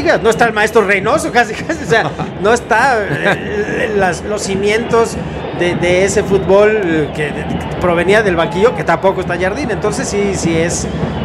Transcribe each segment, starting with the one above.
Águilas. No está el maestro Reynoso, casi, o sea, no está los cimientos de ese fútbol que provenía del banquillo, que tampoco está Jardín. Entonces sí es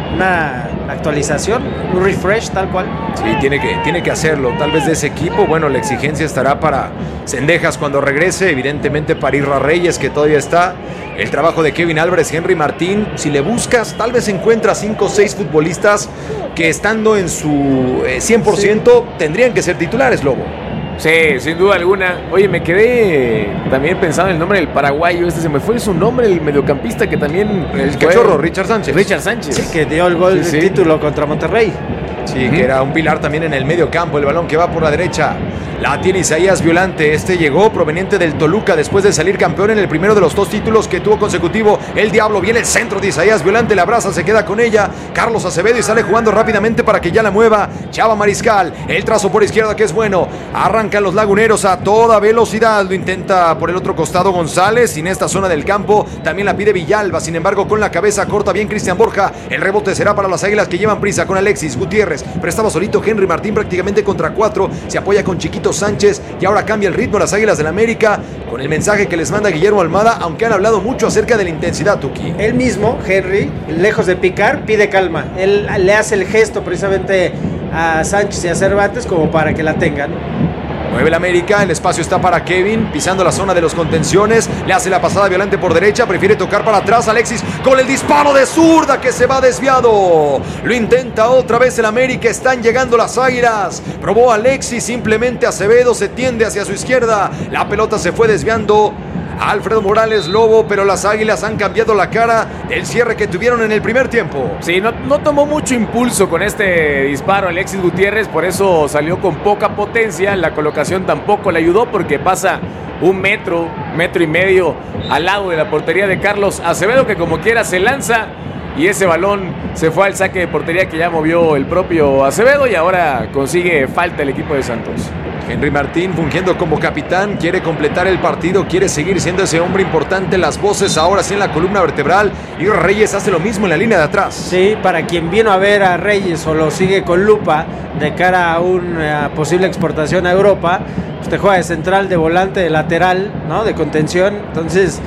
una actualización, un refresh tal cual. Sí, tiene que hacerlo, tal vez de ese equipo. Bueno, la exigencia estará para Cendejas cuando regrese, evidentemente para Irra Reyes, que todavía está. El trabajo de Kevin Álvarez, Henry Martín. Si le buscas, tal vez encuentras 5 o 6 futbolistas que estando en su 100% tendrían que ser titulares, Lobo. Sí, sin duda alguna. Oye, me quedé también pensando en el nombre del paraguayo. Se me fue su nombre, el mediocampista que también... El cachorro, Richard Sánchez. Sí, que dio el gol del título contra Monterrey. Sí, que era un pilar también en el medio campo. El balón que va por la derecha la tiene Isaías Violante. Este llegó proveniente del Toluca después de salir campeón en el primero de los 2 títulos que tuvo consecutivo. El Diablo, viene el centro de Isaías Violante, la abraza, se queda con ella Carlos Acevedo y sale jugando rápidamente para que ya la mueva Chava Mariscal. El trazo por izquierda que es bueno. Arrancan los laguneros a toda velocidad. Lo intenta por el otro costado González. En esta zona del campo también la pide Villalba. Sin embargo, con la cabeza corta bien Cristian Borja. El rebote será para las Águilas que llevan prisa con Alexis Gutiérrez. Pero estaba solito Henry Martín prácticamente contra 4. Se apoya con Chiquito Sánchez y ahora cambia el ritmo las Águilas del América con el mensaje que les manda Guillermo Almada, aunque han hablado mucho acerca de la intensidad, Tuki. Él mismo, Henry, lejos de picar, pide calma. Él le hace el gesto precisamente a Sánchez y a Cervantes como para que la tengan. Mueve el América, el espacio está para Kevin, pisando la zona de los contenciones, le hace la pasada Violante por derecha, prefiere tocar para atrás, Alexis con el disparo de zurda que se va desviado, lo intenta otra vez el América, están llegando las Águilas, probó Alexis, simplemente Acevedo se tiende hacia su izquierda, la pelota se fue desviando, Alfredo Morales, Lobo, pero las Águilas han cambiado la cara del cierre que tuvieron en el primer tiempo. Sí, no tomó mucho impulso con este disparo Alexis Gutiérrez, por eso salió con poca potencia, la colocación tampoco le ayudó porque pasa 1 metro, 1,5 metros al lado de la portería de Carlos Acevedo, que como quiera se lanza y ese balón se fue al saque de portería que ya movió el propio Acevedo y ahora consigue falta el equipo de Santos. Henry Martín fungiendo como capitán, quiere completar el partido, quiere seguir siendo ese hombre importante, las voces ahora sí en la columna vertebral, y Reyes hace lo mismo en la línea de atrás. Sí, para quien vino a ver a Reyes o lo sigue con lupa de cara a una posible exportación a Europa, pues te juega de central, de volante, de lateral, ¿no? De contención, entonces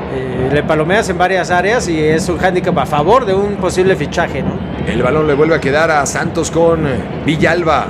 le palomeas en varias áreas y es un hándicap a favor de un posible fichaje, ¿no? El balón le vuelve a quedar a Santos con Villalba.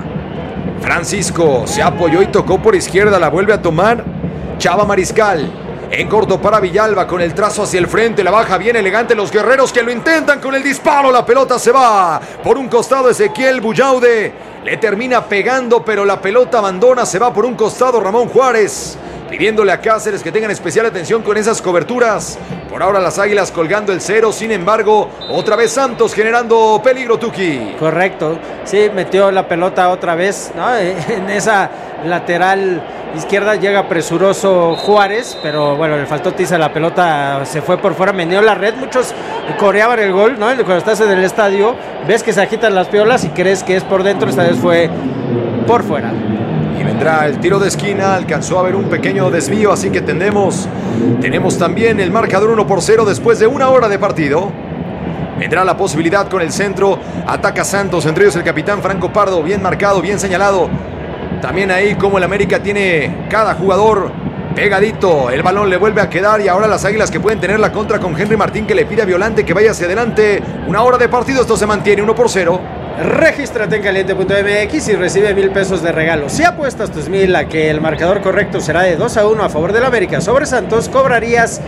Francisco se apoyó y tocó por izquierda, la vuelve a tomar Chava Mariscal. En corto para Villalba con el trazo hacia el frente, la baja bien elegante los guerreros que lo intentan con el disparo, la pelota se va por un costado Ezequiel Bullaude, le termina pegando pero la pelota abandona, se va por un costado Ramón Juárez, pidiéndole a Cáceres que tengan especial atención con esas coberturas. Por ahora las Águilas colgando el 0, sin embargo, otra vez Santos generando peligro, Tuki. Correcto, sí, metió la pelota otra vez, ¿no? En esa lateral izquierda llega presuroso Juárez, pero bueno, le faltó tiza, la pelota se fue por fuera, meneó la red, muchos coreaban el gol, ¿no? Cuando estás en el estadio, ves que se agitan las piolas y crees que es por dentro, esta vez fue por fuera. Y vendrá el tiro de esquina, alcanzó a haber un pequeño desvío, así que tenemos también el marcador 1-0 después de 1 hora de partido. Vendrá la posibilidad con el centro, ataca Santos, entre ellos el capitán Franco Pardo, bien marcado, bien señalado. También ahí como el América tiene cada jugador pegadito, el balón le vuelve a quedar y ahora las Águilas que pueden tener la contra con Henry Martín que le pide a Violante que vaya hacia adelante. 1 hora de partido, esto se mantiene 1-0. Regístrate en caliente.mx y recibe 1,000 pesos de regalo. Si apuestas tus 1,000 a que el marcador correcto será de 2-1 a favor del América sobre Santos, cobrarías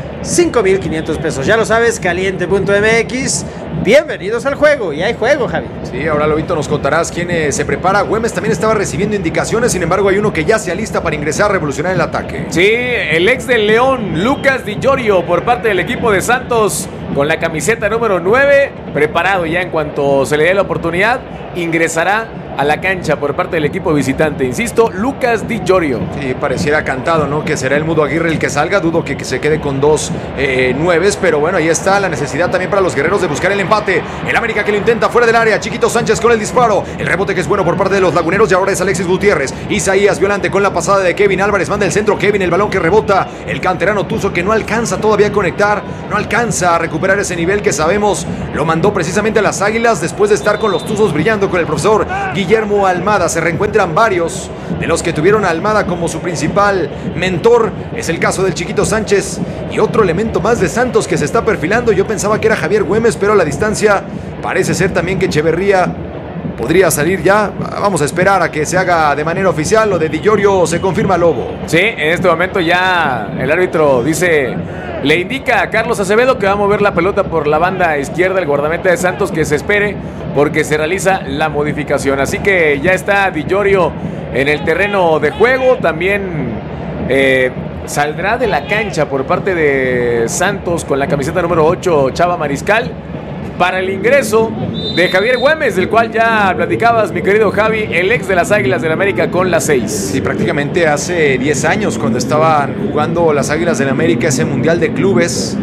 5,500 pesos. Ya lo sabes, caliente.mx. Bienvenidos al juego. Y hay juego, Javi. Sí, ahora Lobito nos contarás quién se prepara. Güemes también estaba recibiendo indicaciones, sin embargo hay uno que ya se alista para ingresar a revolucionar el ataque. Sí, el ex del León, Lucas Di Llorio, por parte del equipo de Santos, con la camiseta número 9, preparado ya en cuanto se le dé la oportunidad, ingresará a la cancha por parte del equipo visitante. Insisto, Lucas Di Llorio. Sí, pareciera cantado, ¿no? Que será el Mudo Aguirre el que salga. Dudo que se quede con 2 nueves, pero bueno, ahí está la necesidad también para los guerreros de buscar el empate. El América que lo intenta fuera del área. Chiquito Sánchez con el disparo. El rebote que es bueno por parte de los laguneros y ahora es Alexis Gutiérrez. Isaías Violante con la pasada de Kevin Álvarez. Manda el centro Kevin, el balón que rebota. El canterano Tuzo que no alcanza todavía a conectar. No alcanza a recuperar ese nivel que sabemos lo mandó precisamente a las Águilas después de estar con los Tuzos brillando con el profesor Guillermo Guillermo Almada. Se reencuentran varios de los que tuvieron a Almada como su principal mentor. Es el caso del Chiquito Sánchez y otro elemento más de Santos que se está perfilando. Yo pensaba que era Javier Güemes, pero a la distancia parece ser también que Echeverría podría salir ya. Vamos a esperar a que se haga de manera oficial. Lo de Di Llorio se confirma, Lobo. Sí, en este momento ya el árbitro le indica a Carlos Acevedo que va a mover la pelota por la banda izquierda, el guardameta de Santos, que se espere porque se realiza la modificación. Así que ya está Di Llorio en el terreno de juego. También saldrá de la cancha por parte de Santos con la camiseta número 8 Chava Mariscal, para el ingreso de Javier Güemes, del cual ya platicabas, mi querido Javi, el ex de las Águilas del América con la 6. Sí, prácticamente hace 10 años, cuando estaban jugando las Águilas del América ese Mundial de Clubes,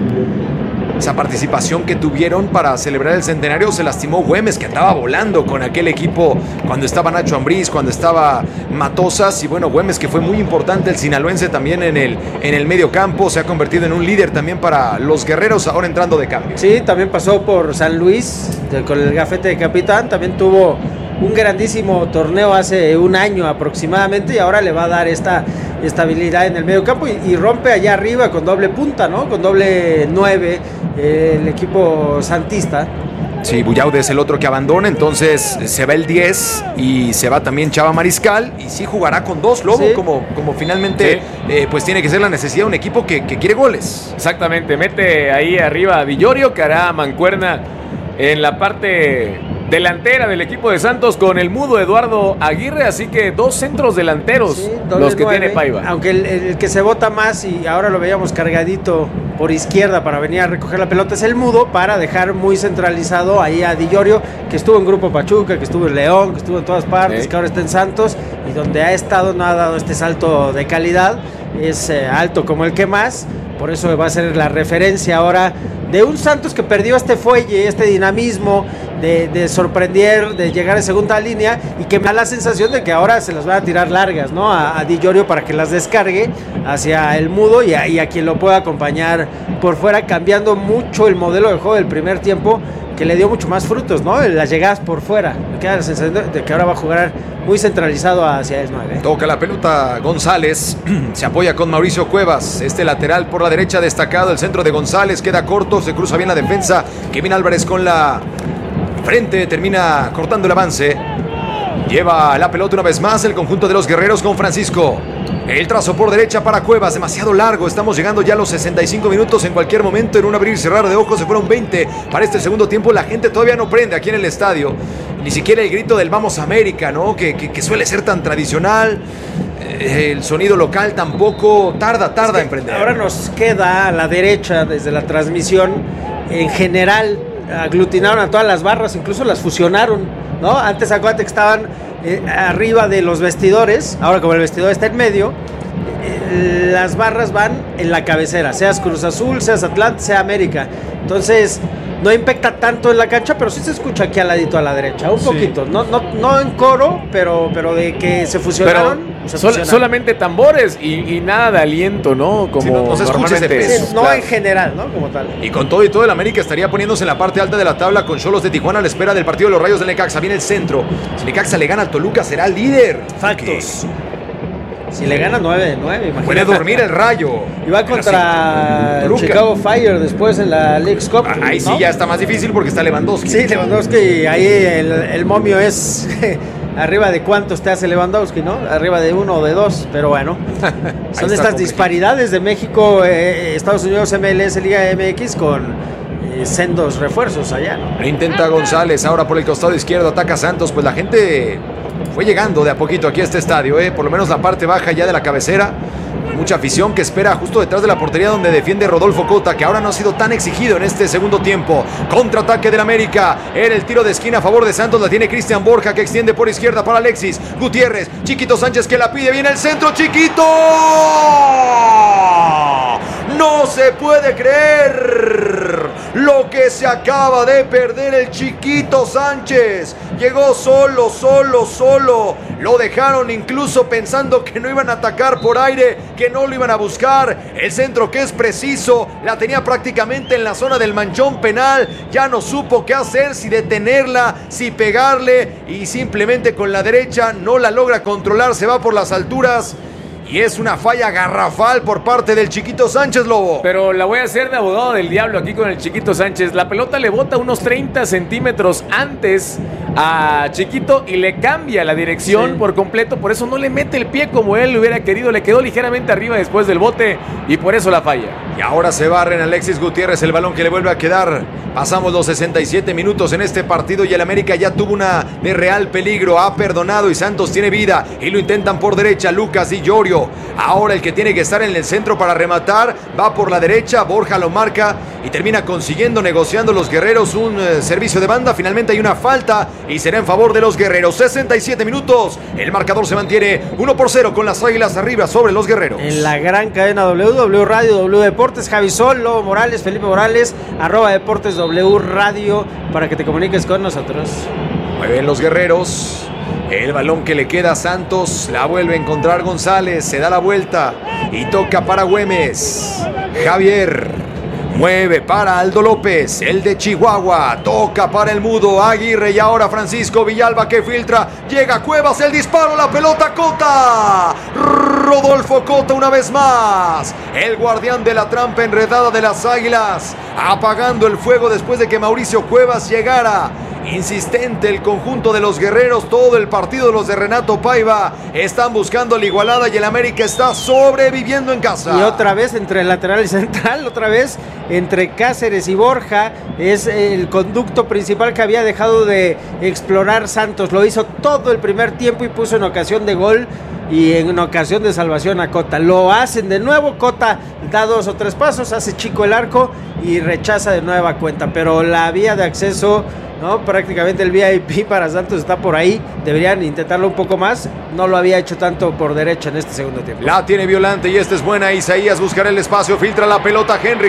esa participación que tuvieron para celebrar el centenario, se lastimó Güemes, que andaba volando con aquel equipo cuando estaba Nacho Ambriz, cuando estaba Matosas. Y bueno, Güemes, que fue muy importante, el sinaloense también en el medio campo, se ha convertido en un líder también para los guerreros, ahora entrando de cambio. Sí, también pasó por San Luis con el gafete de capitán, también tuvo un grandísimo torneo hace un año aproximadamente, y ahora le va a dar esta estabilidad en el medio campo y rompe allá arriba con doble punta, ¿no? Con doble 9 el equipo santista. Sí, Bullaude es el otro que abandona, entonces se va el 10 y se va también Chava Mariscal, y sí jugará con 2, Lobo, sí, como finalmente pues tiene que ser la necesidad de un equipo que quiere goles. Exactamente, mete ahí arriba a Di Llorio, que hará mancuerna en la parte delantera del equipo de Santos con el mudo Eduardo Aguirre, así que 2 centros delanteros, sí, los que 9, tiene Paiva. Aunque el que se bota más, y ahora lo veíamos cargadito por izquierda para venir a recoger la pelota, es el mudo, para dejar muy centralizado ahí a Di Llorio, que estuvo en Grupo Pachuca, que estuvo en León, que estuvo en todas partes, que ahora está en Santos, y donde ha estado no ha dado este salto de calidad, es alto como el que más. Por eso va a ser la referencia ahora de un Santos que perdió este fuelle, este dinamismo de sorprender, de llegar en segunda línea, y que me da la sensación de que ahora se las van a tirar largas, ¿no? A Di Llorio para que las descargue hacia el mudo y a quien lo pueda acompañar por fuera, cambiando mucho el modelo de juego del primer tiempo, que le dio mucho más frutos, ¿no? Las llegadas por fuera. Me queda la sensación de que ahora va a jugar muy centralizado hacia el 9. Toca la pelota González, se apoya con Mauricio Cuevas, este lateral por la derecha destacado, el centro de González queda corto, se cruza bien la defensa, Kevin Álvarez con la frente, termina cortando el avance, lleva la pelota una vez más el conjunto de los guerreros con Francisco. El trazo por derecha para Cuevas, demasiado largo, estamos llegando ya a los 65 minutos, en cualquier momento, en un abrir y cerrar de ojos, se fueron 20 para este segundo tiempo, la gente todavía no prende aquí en el estadio, ni siquiera el grito del Vamos América, ¿no? Que suele ser tan tradicional, el sonido local tampoco tarda en prender. Ahora nos queda a la derecha, desde la transmisión, en general, aglutinaron a todas las barras, incluso las fusionaron, ¿no? Antes acuérdate que estaban arriba de los vestidores, ahora como el vestidor está en medio, las barras van en la cabecera, seas Cruz Azul, seas Atlante, sea América. Entonces no impacta tanto en la cancha, pero sí se escucha aquí al ladito a la derecha, un poquito, no en coro, pero de que se fusionaron. Solamente tambores y nada de aliento, ¿no? Como sí, no se escucha ese peso. No, claro, en general, ¿no? Como tal. Y con todo el América estaría poniéndose en la parte alta de la tabla con Xolos de Tijuana a la espera del partido de los Rayos del Necaxa. Viene el centro. Si Necaxa le gana al Toluca, será líder. Factos. Si le gana 9-9, imagínate. Puede dormir el Rayo. Y va contra el Chicago Fire después en la League's Cup. Ahí sí, ¿no? Ya está más difícil porque está Lewandowski. Sí, Lewandowski, y ahí el momio es arriba de cuántos te hace Lewandowski, ¿no? Arriba de 1 o de 2, pero bueno. Son estas disparidades de México, Estados Unidos, MLS, Liga MX con sendos refuerzos allá, ¿no? Intenta González ahora por el costado izquierdo, ataca Santos, pues la gente fue llegando de a poquito aquí a este estadio, por lo menos la parte baja ya de la cabecera. Mucha afición que espera justo detrás de la portería donde defiende Rodolfo Cota, que ahora no ha sido tan exigido en este segundo tiempo. Contraataque del América, era el tiro de esquina a favor de Santos, la tiene Cristian Borja, que extiende por izquierda para Alexis Gutiérrez, Chiquito Sánchez que la pide, viene el centro, Chiquito. No se puede creer lo que se acaba de perder el Chiquito Sánchez. Llegó solo. Lo dejaron incluso pensando que no iban a atacar por aire, que no lo iban a buscar. El centro, que es preciso, la tenía prácticamente en la zona del manchón penal. Ya no supo qué hacer, si detenerla, si pegarle, y simplemente con la derecha no la logra controlar, se va por las alturas. Y es una falla garrafal por parte del Chiquito Sánchez, Lobo. Pero la voy a hacer de abogado del diablo aquí con el Chiquito Sánchez. La pelota le bota unos 30 centímetros antes a Chiquito y le cambia la dirección por completo. Por eso no le mete el pie como él hubiera querido. Le quedó ligeramente arriba después del bote y por eso la falla. Y ahora se barren Alexis Gutiérrez, el balón que le vuelve a quedar. Pasamos los 67 minutos en este partido y el América ya tuvo una de real peligro. Ha perdonado y Santos tiene vida y lo intentan por derecha Lucas Di Llorio. Ahora el que tiene que estar en el centro para rematar va por la derecha, Borja lo marca y termina consiguiendo, negociando los guerreros un servicio de banda. Finalmente hay una falta y será en favor de los guerreros. 67 minutos, el marcador se mantiene 1-0 con las Águilas arriba sobre los guerreros. En la gran cadena W Radio, W Deportes, Javi Sol, Lobo Morales, Felipe Morales, @Deportes W Radio, para que te comuniques con nosotros. Muy bien los guerreros. El balón que le queda a Santos, la vuelve a encontrar González, se da la vuelta y toca para Güemes. Javier mueve para Aldo López, el de Chihuahua, toca para el mudo Aguirre y ahora Francisco Villalba que filtra, llega Cuevas, el disparo, la pelota, Cota. Rodolfo Cota una vez más, el guardián de la trampa enredada de las Águilas, apagando el fuego después de que Mauricio Cuevas llegara. Insistente el conjunto de los guerreros, todo el partido de los de Renato Paiva están buscando la igualada y el América está sobreviviendo en casa. Y otra vez entre el lateral y central, otra vez entre Cáceres y Borja, es el conducto principal que había dejado de explorar Santos. Lo hizo todo el primer tiempo y puso en ocasión de gol y en ocasión de salvación a Cota. Lo hacen de nuevo, Cota da 2 o 3 pasos, hace chico el arco y rechaza de nueva cuenta, pero la vía de acceso, ¿no? Prácticamente el VIP para Santos está por ahí. Deberían intentarlo un poco más. No lo había hecho tanto por derecha en este segundo tiempo. La tiene Violante y esta es buena. Isaías buscará el espacio, filtra la pelota. Henry.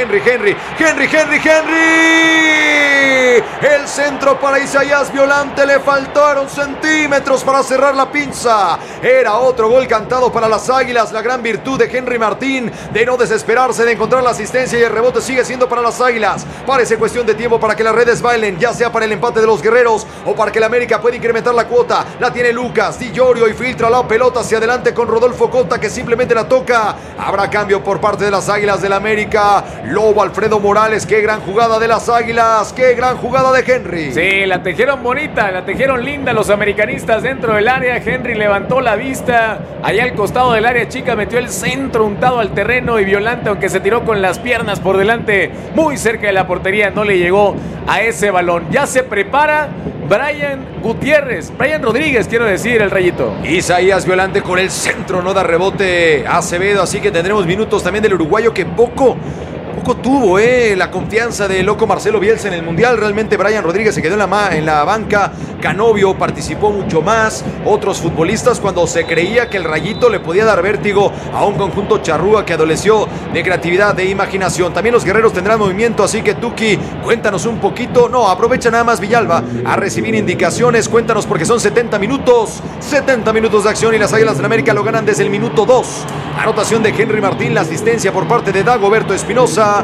El centro para Isaías Violante. Le faltaron centímetros para cerrar la pinza. Era otro gol cantado para las Águilas. La gran virtud de Henry Martín de no desesperarse, de encontrar la asistencia, y el rebote sigue siendo para las Águilas. Parece cuestión de tiempo para que las redes bailen, ya sea para el empate de los guerreros o para que el América pueda incrementar la cuota. La tiene Lucas Di Llorio y filtra la pelota hacia adelante con Rodolfo Cota, que simplemente la toca. Habrá cambio por parte de las Águilas del América. Lobo Alfredo Morales, qué gran jugada de las Águilas, qué gran jugada de Henry. Sí, la tejieron bonita, la tejieron linda los americanistas dentro del área. Henry levantó la vista, allá al costado del área chica metió el centro untado al terreno y Violante, aunque se tiró con las piernas por delante, muy cerca de la portería, no le llegó a ese balón. Ya se prepara Brian Rodríguez, quiero decir, el Rayito. Isaías Violante con el centro, no da rebote Acevedo, así que tendremos minutos también del uruguayo, que poco tuvo la confianza de loco Marcelo Bielsa en el Mundial. Realmente Brian Rodríguez se quedó en la banca. Canovio participó mucho más. Otros futbolistas, cuando se creía que el Rayito le podía dar vértigo a un conjunto charrúa que adoleció de creatividad, de imaginación. También los guerreros tendrán movimiento, así que Tuki, cuéntanos un poquito. No, aprovecha nada más Villalba a recibir indicaciones. Cuéntanos, porque son 70 minutos de acción y las Águilas del América lo ganan desde el minuto 2. Anotación de Henry Martín, la asistencia por parte de Dagoberto Espinosa.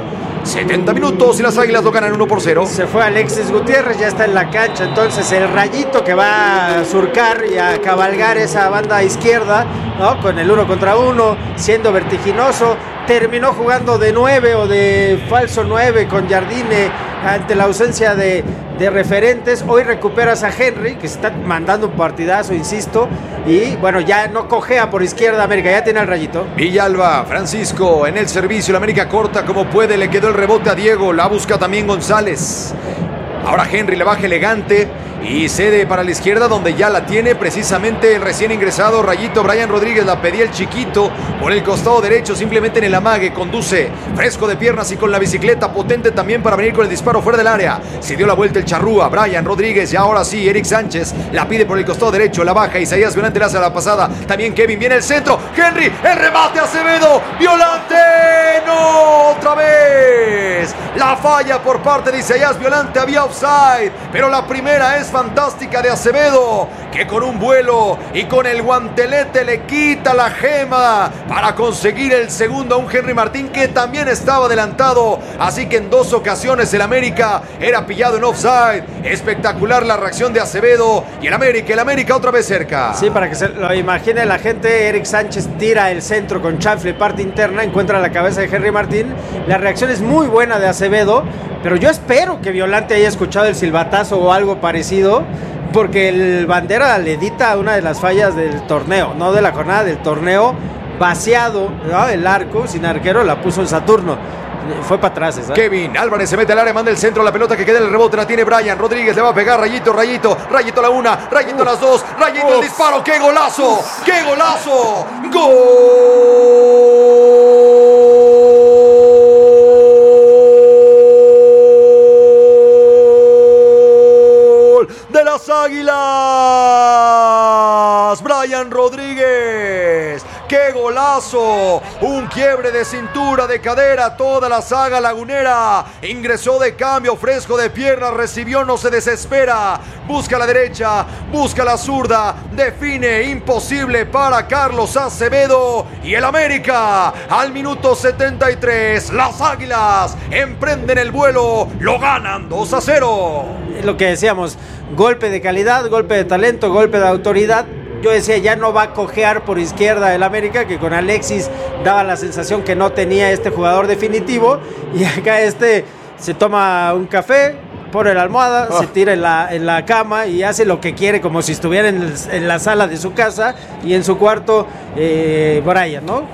70 minutos y las Águilas lo ganan 1-0. Se fue Alexis Gutiérrez, ya está en la cancha. Entonces el Rayito, que va a surcar y a cabalgar esa banda izquierda, ¿no? Con el 1 contra 1, siendo vertiginoso. Terminó jugando de 9 o de falso 9 con Jardine ante la ausencia de referentes. Hoy recuperas a Henry, que se está mandando un partidazo, insisto. Y bueno, ya no cojea por izquierda América, ya tiene al Rayito. Villalba, Francisco en el servicio. La América corta como puede, le quedó el rebote a Diego. La busca también González. Ahora Henry le baja elegante y cede para la izquierda donde ya la tiene precisamente el recién ingresado Rayito Brian Rodríguez. La pedía el chiquito por el costado derecho, simplemente en el amague, conduce fresco de piernas y con la bicicleta potente también para venir con el disparo fuera del área. Se dio la vuelta el charrúa, Brian Rodríguez, y ahora sí, Eric Sánchez la pide por el costado derecho, la baja, Isaías Violante le hace la pasada, también Kevin viene el centro, Henry, el remate, Acevedo, Violante, no, otra vez, la falla por parte de Isaías Violante, había offside, pero la primera es fantástica de Acevedo, que con un vuelo y con el guantelete le quita la gema para conseguir el segundo a un Henry Martín que también estaba adelantado, así que en 2 ocasiones el América era pillado en offside. Espectacular la reacción de Acevedo y el América otra vez cerca. Sí, para que se lo imagine la gente, Eric Sánchez tira el centro con chanfle, parte interna, encuentra la cabeza de Henry Martín. La reacción es muy buena de Acevedo, pero yo espero que Violante haya escuchado el silbatazo o algo parecido, porque el Bandera le edita una de las fallas del torneo, no de la jornada, del torneo, vaciado, ¿no? El arco, sin arquero, la puso en Saturno. Fue para atrás esa. Kevin Álvarez se mete al área, manda el centro, la pelota que queda en el rebote, la tiene Brian Rodríguez, le va a pegar, Rayito a la una, Rayito a las dos, Rayito el disparo, ¡qué golazo! ¡Qué golazo! ¡Gol de las Águilas! Brian Rodríguez. ¡Qué golazo! Un quiebre de cintura, de cadera, toda la saga lagunera. Ingresó de cambio, fresco de piernas, recibió, no se desespera. Busca la derecha, busca la zurda, define, imposible para Carlos Acevedo. Y el América, al minuto 73, las Águilas emprenden el vuelo, lo ganan 2-0. Lo que decíamos, golpe de calidad, golpe de talento, golpe de autoridad. Yo decía, ya no va a cojear por izquierda el América, que con Alexis daba la sensación que no tenía este jugador definitivo. Y acá se toma un café, pone la almohada, se tira en la cama y hace lo que quiere, como si estuviera en la sala de su casa y en su cuarto Brian, ¿no?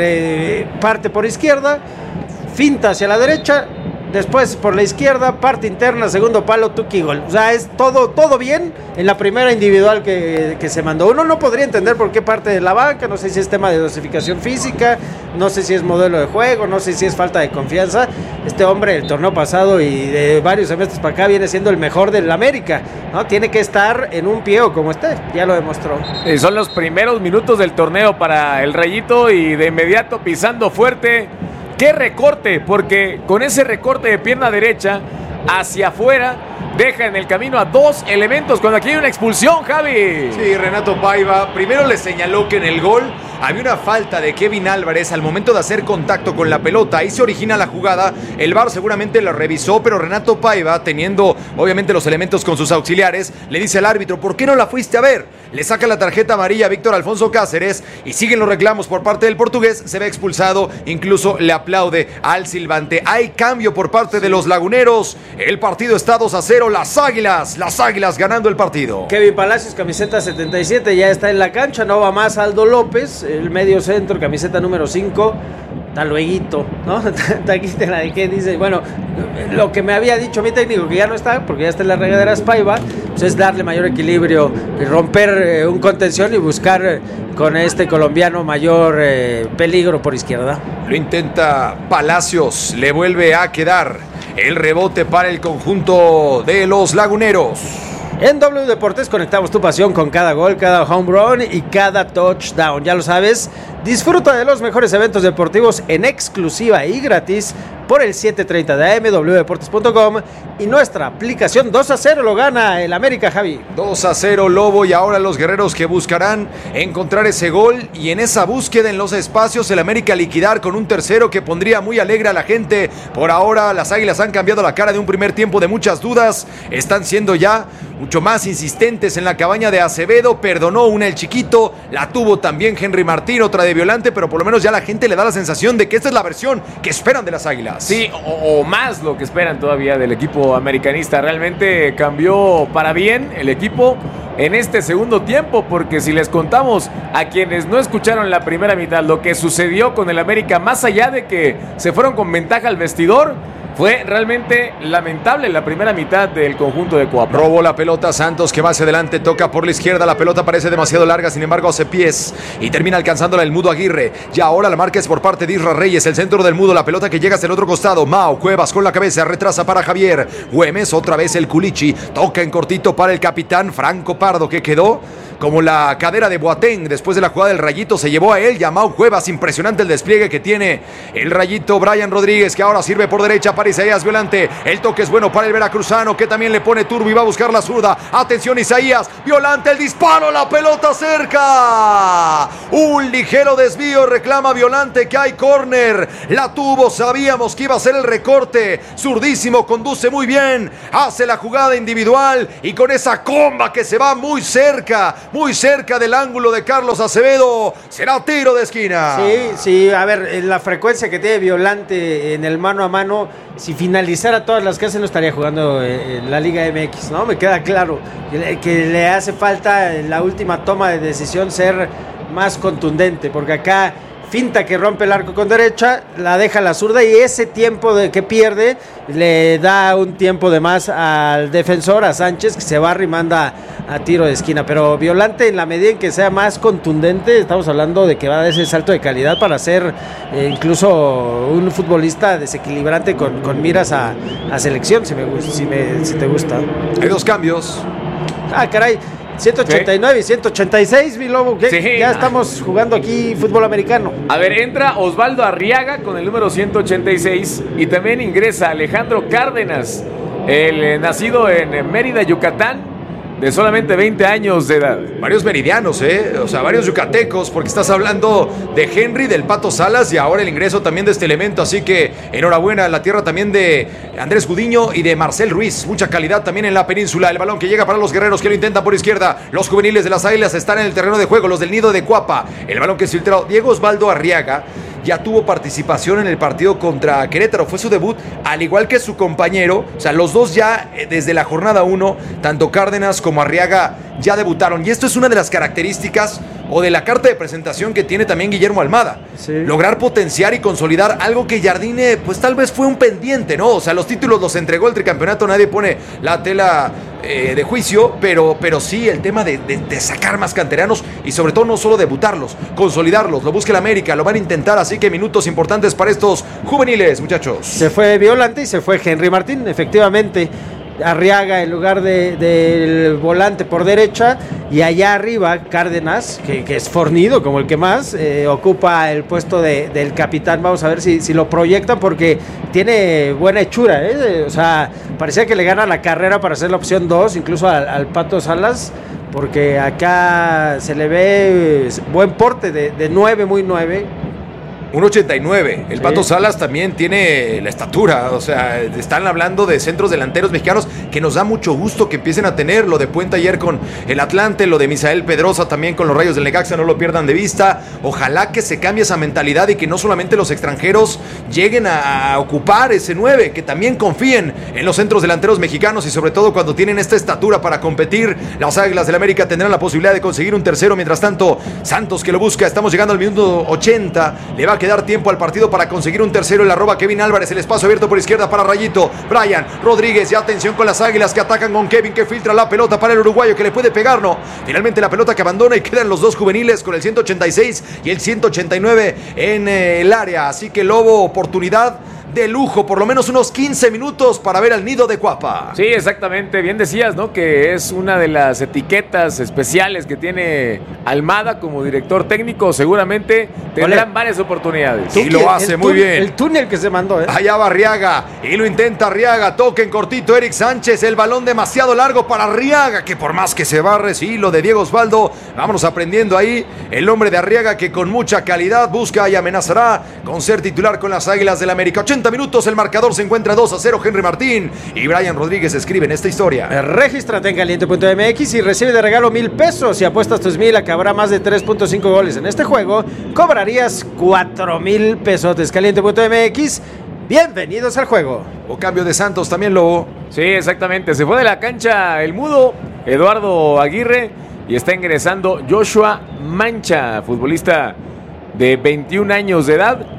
Que parte por izquierda, finta hacia la derecha, después por la izquierda, parte interna, segundo palo, tuki, gol. O sea, es todo bien en la primera individual que se mandó. Uno no podría entender por qué parte de la banca, no sé si es tema de dosificación física, no sé si es modelo de juego, no sé si es falta de confianza. Este hombre, el torneo pasado y de varios semestres para acá, viene siendo el mejor del América, ¿no? Tiene que estar en un pie o como esté, ya lo demostró. Y son los primeros minutos del torneo para el Rayito y de inmediato pisando fuerte. ¡Qué recorte! Porque con ese recorte de pierna derecha hacia afuera deja en el camino a 2 elementos cuando aquí hay una expulsión, Javi. Sí, Renato Paiva primero le señaló que en el gol había una falta de Kevin Álvarez al momento de hacer contacto con la pelota. Ahí se origina la jugada. El VAR seguramente lo revisó, pero Renato Paiva, teniendo obviamente los elementos con sus auxiliares, le dice al árbitro, ¿por qué no la fuiste a ver? Le saca la tarjeta amarilla a Víctor Alfonso Cáceres y siguen los reclamos por parte del portugués. Se ve expulsado, incluso le aplaude al silbante. Hay cambio por parte de los laguneros. El partido está 2-0. Las Águilas ganando el partido. Kevin Palacios, camiseta 77, ya está en la cancha. No va más Aldo López, el medio centro, camiseta número 5. Hasta lueguito, ¿no? Aquí te la dejé, dice, bueno, lo que me había dicho mi técnico, que ya no está, porque ya está en la regadera Paiva, pues es darle mayor equilibrio, romper un contención y buscar con este colombiano mayor peligro por izquierda. Lo intenta Palacios, le vuelve a quedar el rebote para el conjunto de los laguneros. En W Deportes conectamos tu pasión con cada gol, cada home run y cada touchdown. Ya lo sabes, disfruta de los mejores eventos deportivos en exclusiva y gratis por el 730 de AM, wdeportes.com y nuestra aplicación. 2-0 lo gana el América, Javi. 2-0 Lobo, y ahora los guerreros que buscarán encontrar ese gol, y en esa búsqueda en los espacios el América liquidar con un tercero que pondría muy alegre a la gente. Por ahora las Águilas han cambiado la cara de un primer tiempo de muchas dudas, están siendo ya mucho más insistentes en la cabaña de Acevedo. Perdonó una el chiquito, la tuvo también Henry Martín, otra de Violante, pero por lo menos ya la gente le da la sensación de que esta es la versión que esperan de las Águilas. Sí, o más lo que esperan todavía del equipo americanista. Realmente cambió para bien el equipo en este segundo tiempo, porque si les contamos a quienes no escucharon la primera mitad lo que sucedió con el América, más allá de que se fueron con ventaja al vestidor, Fue realmente lamentable la primera mitad del conjunto de Coapa. Robó la pelota Santos, que va hacia adelante, toca por la izquierda, la pelota parece demasiado larga, sin embargo hace pies y termina alcanzándola el Mudo Aguirre. Y ahora la marca es por parte de Isra Reyes, el centro del Mudo, la pelota que llega hacia el otro costado. Mao Cuevas con la cabeza, retrasa para Javier Güemes, otra vez el Culichi, toca en cortito para el capitán Franco Pardo, que quedó como la cadera de Boateng después de la jugada del Rayito, se llevó a él, Mao Cuevas. Impresionante el despliegue que tiene el Rayito. Brian Rodríguez, que ahora sirve por derecha para Isaías Violante, el toque es bueno para el veracruzano, que también le pone turbo y va a buscar la zurda. Atención Isaías Violante, el disparo, la pelota cerca, un ligero desvío, reclama Violante que hay córner, la tuvo, sabíamos que iba a ser el recorte, zurdísimo, conduce muy bien, hace la jugada individual y con esa comba que se va muy cerca del ángulo de Carlos Acevedo, será tiro de esquina. Sí, a ver, la frecuencia que tiene Violante en el mano a mano, si finalizara todas las que hace no estaría jugando en la Liga MX, ¿no? Me queda claro que le hace falta en la última toma de decisión ser más contundente, porque acá finta que rompe el arco con derecha, la deja a la zurda y ese tiempo que pierde le da un tiempo de más al defensor, a Sánchez, que se barra y manda a tiro de esquina. Pero Violante, en la medida en que sea más contundente, estamos hablando de que va a dar ese salto de calidad para ser incluso un futbolista desequilibrante con miras a selección, si te gusta. Hay dos cambios. Ah, caray. 189 y 186, mi lobo. Sí. Ya estamos jugando aquí fútbol americano. A ver, entra Osvaldo Arriaga con el número 186 y también ingresa Alejandro Cárdenas, el nacido en Mérida, Yucatán, de solamente 20 años de edad. Varios meridianos, o sea, varios yucatecos, porque estás hablando de Henry, del Pato Salas y ahora el ingreso también de este elemento, así que enhorabuena a la tierra también de Andrés Gudiño y de Marcel Ruiz, mucha calidad también en la península. El balón que llega para los guerreros que lo intentan por izquierda, los juveniles de las Águilas están en el terreno de juego, los del Nido de Coapa, el balón que es filtrado. Diego Osvaldo Arriaga ya tuvo participación en el partido contra Querétaro, fue su debut, al igual que su compañero, o sea, los dos ya desde la jornada 1, tanto Cárdenas como Arriaga ya debutaron, y esto es una de las características o de la carta de presentación que tiene también Guillermo Almada, sí. Lograr potenciar y consolidar algo que Jardine pues tal vez fue un pendiente, ¿no? O sea, los títulos los entregó el tricampeonato, nadie pone la tela de juicio, pero sí el tema de sacar más canteranos y sobre todo no solo debutarlos, consolidarlos, lo busca el América, lo van a intentar, así que minutos importantes para estos juveniles, muchachos. Se fue Violante y se fue Henry Martín, efectivamente. Arriaga en lugar del volante por derecha y allá arriba Cárdenas, que es fornido como el que más, ocupa el puesto del capitán. Vamos a ver si lo proyectan porque tiene buena hechura, o sea, parecía que le gana la carrera para hacer la opción 2, incluso al Pato Salas, porque acá se le ve buen porte de 9, muy 9. 1.89. El sí. Pato Salas también tiene la estatura. O sea, están hablando de centros delanteros mexicanos que nos da mucho gusto que empiecen a tener. Lo de Puente ayer con el Atlante, lo de Misael Pedrosa también con los Rayos del Necaxa, no lo pierdan de vista. Ojalá que se cambie esa mentalidad y que no solamente los extranjeros lleguen a ocupar ese 9, que también confíen en los centros delanteros mexicanos y sobre todo cuando tienen esta estatura para competir. Las Águilas del América tendrán la posibilidad de conseguir un tercero. Mientras tanto, Santos que lo busca. Estamos llegando al minuto 80. Le va a quedar tiempo al partido para conseguir un tercero. El arroba Kevin Álvarez, el espacio abierto por izquierda para Rayito, Brian Rodríguez, y atención con las Águilas que atacan con Kevin, que filtra la pelota para el uruguayo que le puede pegar, no, finalmente la pelota que abandona y quedan los dos juveniles con el 186 y el 189 en el área, así que Lobo, oportunidad de lujo, por lo menos unos 15 minutos para ver al Nido de Coapa. Sí, exactamente, bien decías, ¿no? Que es una de las etiquetas especiales que tiene Almada como director técnico, seguramente tendrán varias oportunidades. Y lo hace muy bien. El túnel que se mandó, Allá va Arriaga, y lo intenta Arriaga, toque en cortito Eric Sánchez, el balón demasiado largo para Arriaga, que por más que se barre, sí, lo de Diego Osvaldo, vámonos aprendiendo ahí, el hombre de Arriaga que con mucha calidad busca y amenazará con ser titular con las Águilas del América. 80 minutos, el marcador se encuentra 2-0, Henry Martín y Brian Rodríguez escriben esta historia. Regístrate en caliente.mx y recibe de regalo 1,000 pesos. Si apuestas tus 1,000, acabará más de 3.5 goles en este juego, cobrarías 4,000 pesos. Caliente.mx, bienvenidos al juego. O cambio de Santos también, Lobo. Sí, exactamente, se fue de la cancha el mudo Eduardo Aguirre y está ingresando Joshua Mancha, futbolista de 21 años de edad.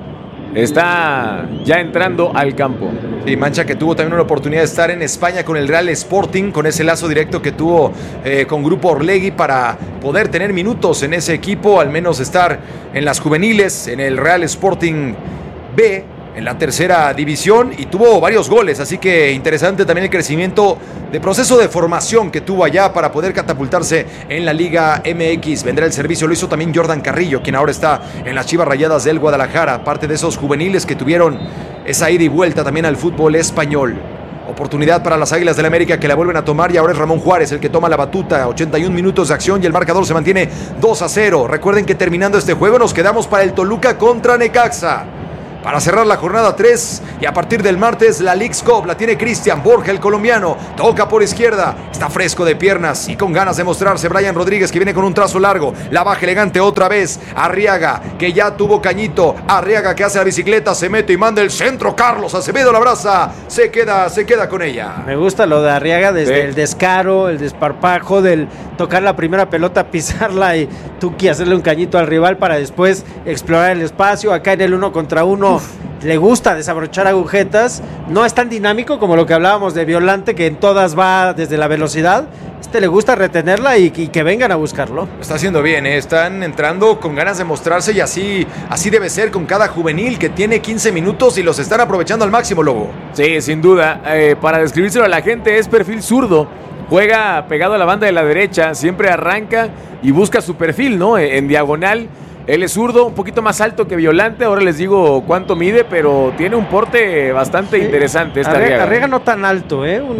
está ya entrando al campo. Y Mancha, que tuvo también una oportunidad de estar en España con el Real Sporting, con ese lazo directo que tuvo con Grupo Orlegui para poder tener minutos en ese equipo, al menos estar en las juveniles, en el Real Sporting B, en la tercera división, y tuvo varios goles, así que interesante también el crecimiento de proceso de formación que tuvo allá para poder catapultarse en la Liga MX. Vendrá el servicio, lo hizo también Jordan Carrillo, quien ahora está en las Chivas Rayadas del Guadalajara, parte de esos juveniles que tuvieron esa ida y vuelta también al fútbol español. Oportunidad para las Águilas del la América, que la vuelven a tomar, y ahora es Ramón Juárez el que toma la batuta. 81 minutos de acción y el marcador se mantiene 2-0. Recuerden que terminando este juego nos quedamos para el Toluca contra Necaxa, para cerrar la jornada 3, y a partir del martes la Leagues Cup la tiene Cristian Borja, el colombiano. Toca por izquierda, está fresco de piernas y con ganas de mostrarse Brian Rodríguez, que viene con un trazo largo, la baja elegante otra vez. Arriaga, que ya tuvo cañito. Arriaga, que hace la bicicleta, se mete y manda el centro. Carlos Acevedo la abraza, se queda con ella. Me gusta lo de Arriaga, desde el descaro, el desparpajo, del tocar la primera pelota, pisarla y Tuki hacerle un cañito al rival para después explorar el espacio. Acá en el 1 contra 1 le gusta desabrochar agujetas. No es tan dinámico como lo que hablábamos de Violante, que en todas va desde la velocidad. Le gusta retenerla y que vengan a buscarlo. Está haciendo bien, están entrando con ganas de mostrarse, y así debe ser con cada juvenil que tiene 15 minutos y los están aprovechando al máximo, Lobo. Sí, sin duda. Para describírselo a la gente, es perfil zurdo. Juega pegado a la banda de la derecha, siempre arranca y busca su perfil, ¿no? En diagonal. Él es zurdo, un poquito más alto que Violante. Ahora les digo cuánto mide, pero tiene un porte bastante interesante. Arriaga no tan alto,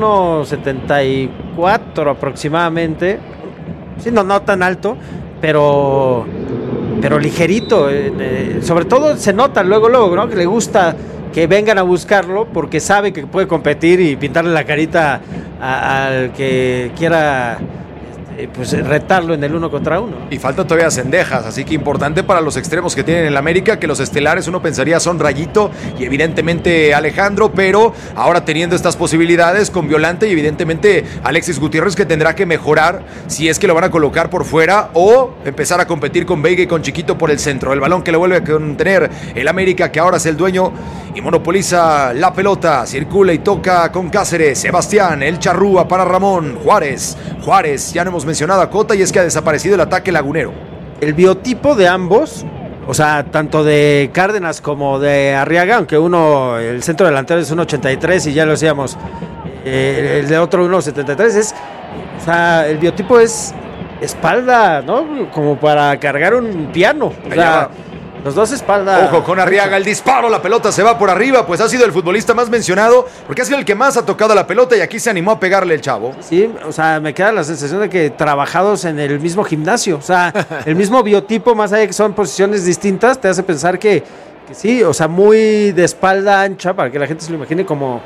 1.74 aproximadamente. Sí, no tan alto, pero ligerito. Sobre todo se nota luego, ¿no? Que le gusta que vengan a buscarlo, porque sabe que puede competir y pintarle la carita al que quiera pues retarlo en el 1 contra 1. Y faltan todavía Cendejas, así que importante para los extremos que tienen en el América, que los estelares uno pensaría son Rayito y evidentemente Alejandro, pero ahora teniendo estas posibilidades con Violante y evidentemente Alexis Gutiérrez, que tendrá que mejorar si es que lo van a colocar por fuera o empezar a competir con Veiga y con Chiquito por el centro. El balón que lo vuelve a contener el América, que ahora es el dueño y monopoliza la pelota, circula y toca con Cáceres. Sebastián, el charrúa para Ramón. Juárez, ya no hemos mencionado a Cota, y es que ha desaparecido el ataque lagunero. El biotipo de ambos, o sea, tanto de Cárdenas como de Arriaga, aunque uno, el centro delantero es 1.83 y ya lo decíamos, el de otro 1.73, o sea, el biotipo es espalda, ¿no? Como para cargar un piano. O sea, los dos espalda. Ojo con Arriaga, el disparo, la pelota se va por arriba, pues ha sido el futbolista más mencionado, porque ha sido el que más ha tocado la pelota y aquí se animó a pegarle el chavo. Sí, o sea, me queda la sensación de que trabajados en el mismo gimnasio, o sea, el mismo biotipo, más allá de que son posiciones distintas, te hace pensar que sí, o sea, muy de espalda ancha, para que la gente se lo imagine como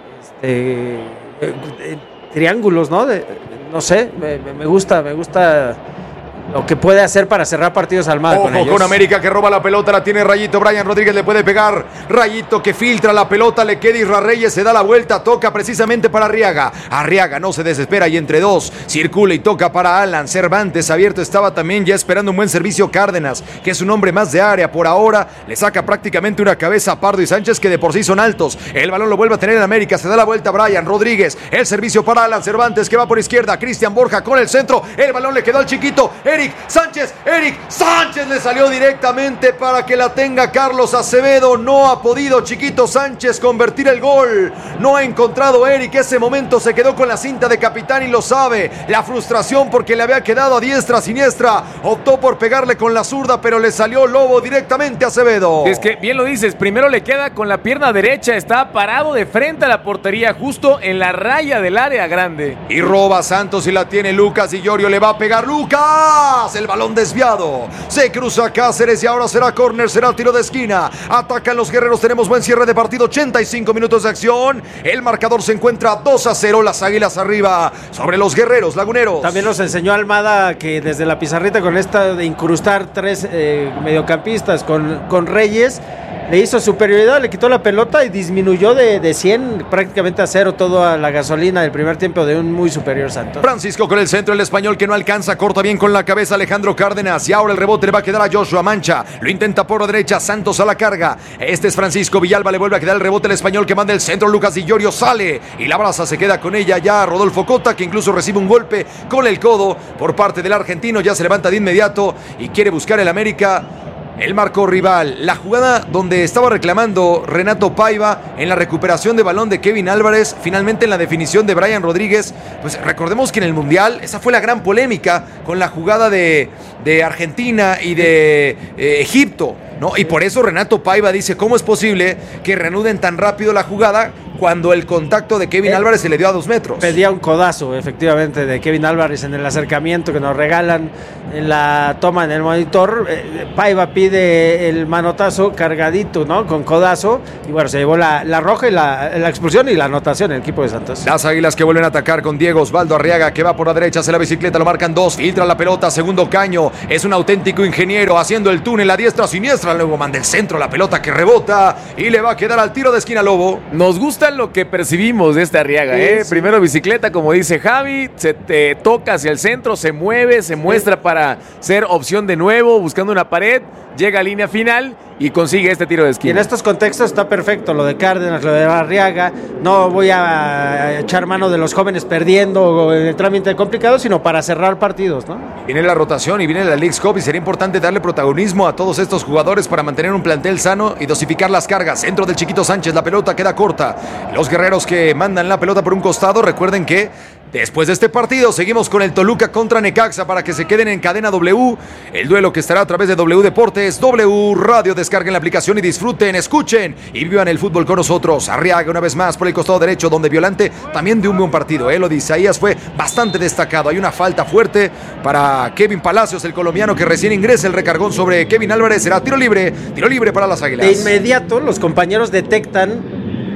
triángulos, ¿no? No sé, me gusta lo que puede hacer para cerrar partidos Almada. Ojo con América, que roba la pelota, la tiene Rayito. Brian Rodríguez le puede pegar. Rayito que filtra la pelota, le queda Isra Reyes, se da la vuelta, toca precisamente para Arriaga. Arriaga no se desespera y entre dos circula y toca para Alan Cervantes. Abierto estaba también, ya esperando un buen servicio Cárdenas, que es un hombre más de área. Por ahora le saca prácticamente una cabeza a Pardo y Sánchez, que de por sí son altos. El balón lo vuelve a tener en América, se da la vuelta Brian Rodríguez. El servicio para Alan Cervantes, que va por izquierda. Cristian Borja con el centro. El balón le quedó al chiquito Eric Sánchez le salió directamente para que la tenga Carlos Acevedo. No ha podido Chiquito Sánchez convertir el gol. No ha encontrado Eric. Ese momento se quedó con la cinta de capitán y lo sabe. La frustración porque le había quedado a diestra, siniestra. Optó por pegarle con la zurda, pero le salió Lobo directamente a Acevedo. Es que bien lo dices, primero le queda con la pierna derecha. Está parado de frente a la portería, justo en la raya del área grande. Y roba Santos y la tiene Lucas y Llorio le va a pegar. ¡Lucas! El balón desviado, se cruza Cáceres y ahora será córner, será tiro de esquina. Atacan los guerreros, tenemos buen cierre de partido, 85 minutos de acción. El marcador se encuentra 2-0, las Águilas arriba sobre los guerreros laguneros. También nos enseñó Almada que desde la pizarrita, con esta de incrustar tres mediocampistas con Reyes, le hizo superioridad, le quitó la pelota y disminuyó de 100 prácticamente a 0 toda la gasolina del primer tiempo de un muy superior Santos. Francisco con el centro, el español que no alcanza, corta bien con la cabeza Alejandro Cárdenas y ahora el rebote le va a quedar a Joshua Mancha, lo intenta por la derecha, Santos a la carga, este es Francisco Villalba, le vuelve a quedar el rebote el español que manda el centro, Lucas Di Llorio sale y la brasa se queda con ella ya Rodolfo Cota, que incluso recibe un golpe con el codo por parte del argentino, ya se levanta de inmediato y quiere buscar el América el marco rival. La jugada donde estaba reclamando Renato Paiva en la recuperación de balón de Kevin Álvarez, finalmente en la definición de Brian Rodríguez, pues recordemos que en el Mundial esa fue la gran polémica con la jugada de Argentina y de Egipto, ¿no? Y por eso Renato Paiva dice, ¿cómo es posible que reanuden tan rápido la jugada cuando el contacto de Kevin Álvarez se le dio a 2 metros? Pedía un codazo, efectivamente, de Kevin Álvarez en el acercamiento que nos regalan en la toma en el monitor. Paiva pide el manotazo cargadito, ¿no? Con codazo. Y bueno, se llevó la roja y la expulsión y la anotación el equipo de Santos. Las Águilas que vuelven a atacar con Diego Osvaldo Arriaga, que va por la derecha, hace la bicicleta, lo marcan 2, filtra la pelota, segundo caño. Es un auténtico ingeniero haciendo el túnel a diestra siniestra. Luego manda el centro, la pelota que rebota y le va a quedar al tiro de esquina Lobo. Nos gusta lo que percibimos de este Arriaga, ¿eh? Sí. Primero bicicleta, como dice Javi, se te toca hacia el centro, se mueve, se muestra para ser opción de nuevo, buscando una pared, llega a línea final y consigue este tiro de esquina. Y en estos contextos está perfecto lo de Cárdenas, lo de Arriaga. No voy a echar mano de los jóvenes perdiendo en el trámite complicado, sino para cerrar partidos, ¿no? Viene la rotación y viene la Leagues Cup y sería importante darle protagonismo a todos estos jugadores para mantener un plantel sano y dosificar las cargas. Centro del Chiquito Sánchez, la pelota queda corta. Los guerreros que mandan la pelota por un costado, recuerden que después de este partido seguimos con el Toluca contra Necaxa para que se queden en cadena W. El duelo que estará a través de W Deportes, W Radio. Descarguen la aplicación y disfruten, escuchen y vivan el fútbol con nosotros. Arriaga una vez más por el costado derecho, donde Violante también de un buen partido. Lo de Isaías fue bastante destacado. Hay una falta fuerte para Kevin Palacios, el colombiano que recién ingresa. El recargón sobre Kevin Álvarez será tiro libre para las Águilas. De inmediato los compañeros detectan: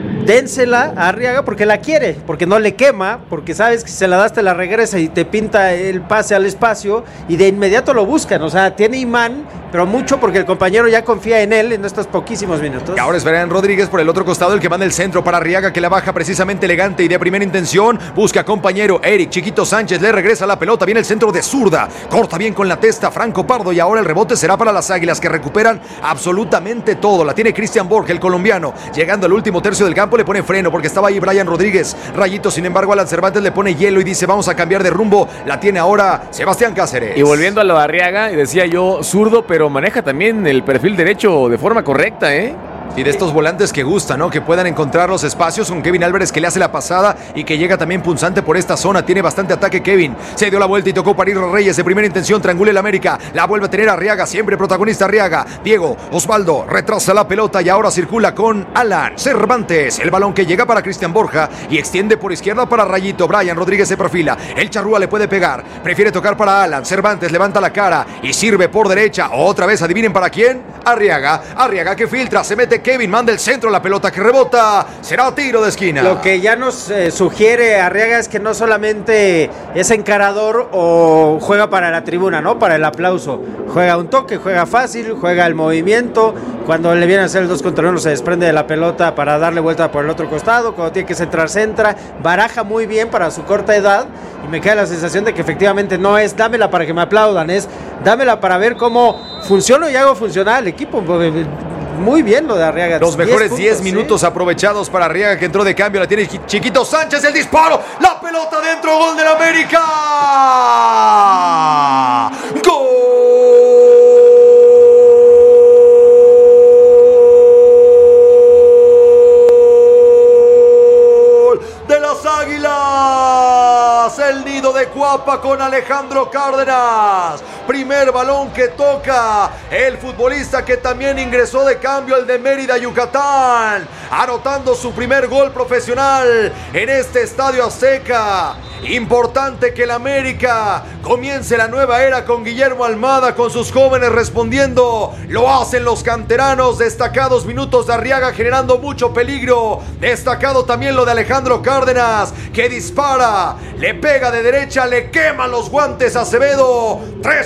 dénsela a Arriaga porque la quiere, porque no le quema, porque sabes que si se la das te la regresa y te pinta el pase al espacio, y de inmediato lo buscan. O sea, tiene imán, pero mucho porque el compañero ya confía en él en estos poquísimos minutos. Y ahora es Brian Rodríguez por el otro costado, el que manda el centro para Arriaga, que la baja precisamente elegante y de primera intención. Busca compañero Eric Chiquito Sánchez, le regresa la pelota, viene el centro de zurda, corta bien con la testa Franco Pardo y ahora el rebote será para las Águilas, que recuperan absolutamente todo. La tiene Cristian Borja, el colombiano, llegando al último tercio del campo, le pone freno porque estaba ahí Brian Rodríguez. Rayito, sin embargo, Alan Cervantes le pone hielo y dice: vamos a cambiar de rumbo. La tiene ahora Sebastián Cáceres. Y volviendo a lo de Arriaga, decía yo, zurdo, pero maneja también el perfil derecho de forma correcta, ¿eh? Y de estos volantes que gustan, ¿no? Que puedan encontrar los espacios con Kevin Álvarez, que le hace la pasada y que llega también punzante por esta zona. Tiene bastante ataque Kevin. Se dio la vuelta y tocó para ir Reyes de primera intención. Triangula el América. La vuelve a tener Arriaga, siempre protagonista Arriaga. Diego Osvaldo retrasa la pelota y ahora circula con Alan Cervantes. El balón que llega para Cristian Borja y extiende por izquierda para Rayito. Brian Rodríguez se perfila. El charrúa le puede pegar. Prefiere tocar para Alan. Cervantes levanta la cara y sirve por derecha. Otra vez, adivinen para quién. Arriaga. Arriaga que filtra. Se mete Kevin, manda el centro, la pelota que rebota, será tiro de esquina. Lo que ya nos sugiere Arriaga es que no solamente es encarador o juega para la tribuna, ¿no? Para el aplauso. Juega un toque, juega fácil, juega el movimiento. Cuando le viene a hacer el 2 contra 1 se desprende de la pelota para darle vuelta por el otro costado. Cuando tiene que centrar, centra. Baraja muy bien para su corta edad. Y me queda la sensación de que efectivamente no es dámela para que me aplaudan, es dámela para ver cómo funciona y hago funcionar el equipo. Muy bien lo de Arriaga. Los mejores 10 minutos aprovechados para Arriaga, que entró de cambio. La tiene Chiquito Sánchez, el disparo, la pelota dentro, gol del América. ¡Gol de las Águilas! El nido de Cuapa con Alejandro Cárdenas. Primer balón que toca el futbolista que también ingresó de cambio, el de Mérida, Yucatán, anotando su primer gol profesional en este Estadio Azteca. Importante que el América comience la nueva era con Guillermo Almada, con sus jóvenes respondiendo. Lo hacen los canteranos. Destacados minutos de Arriaga generando mucho peligro. Destacado también lo de Alejandro Cárdenas, que dispara, le pega de derecha, le quema los guantes a Acevedo.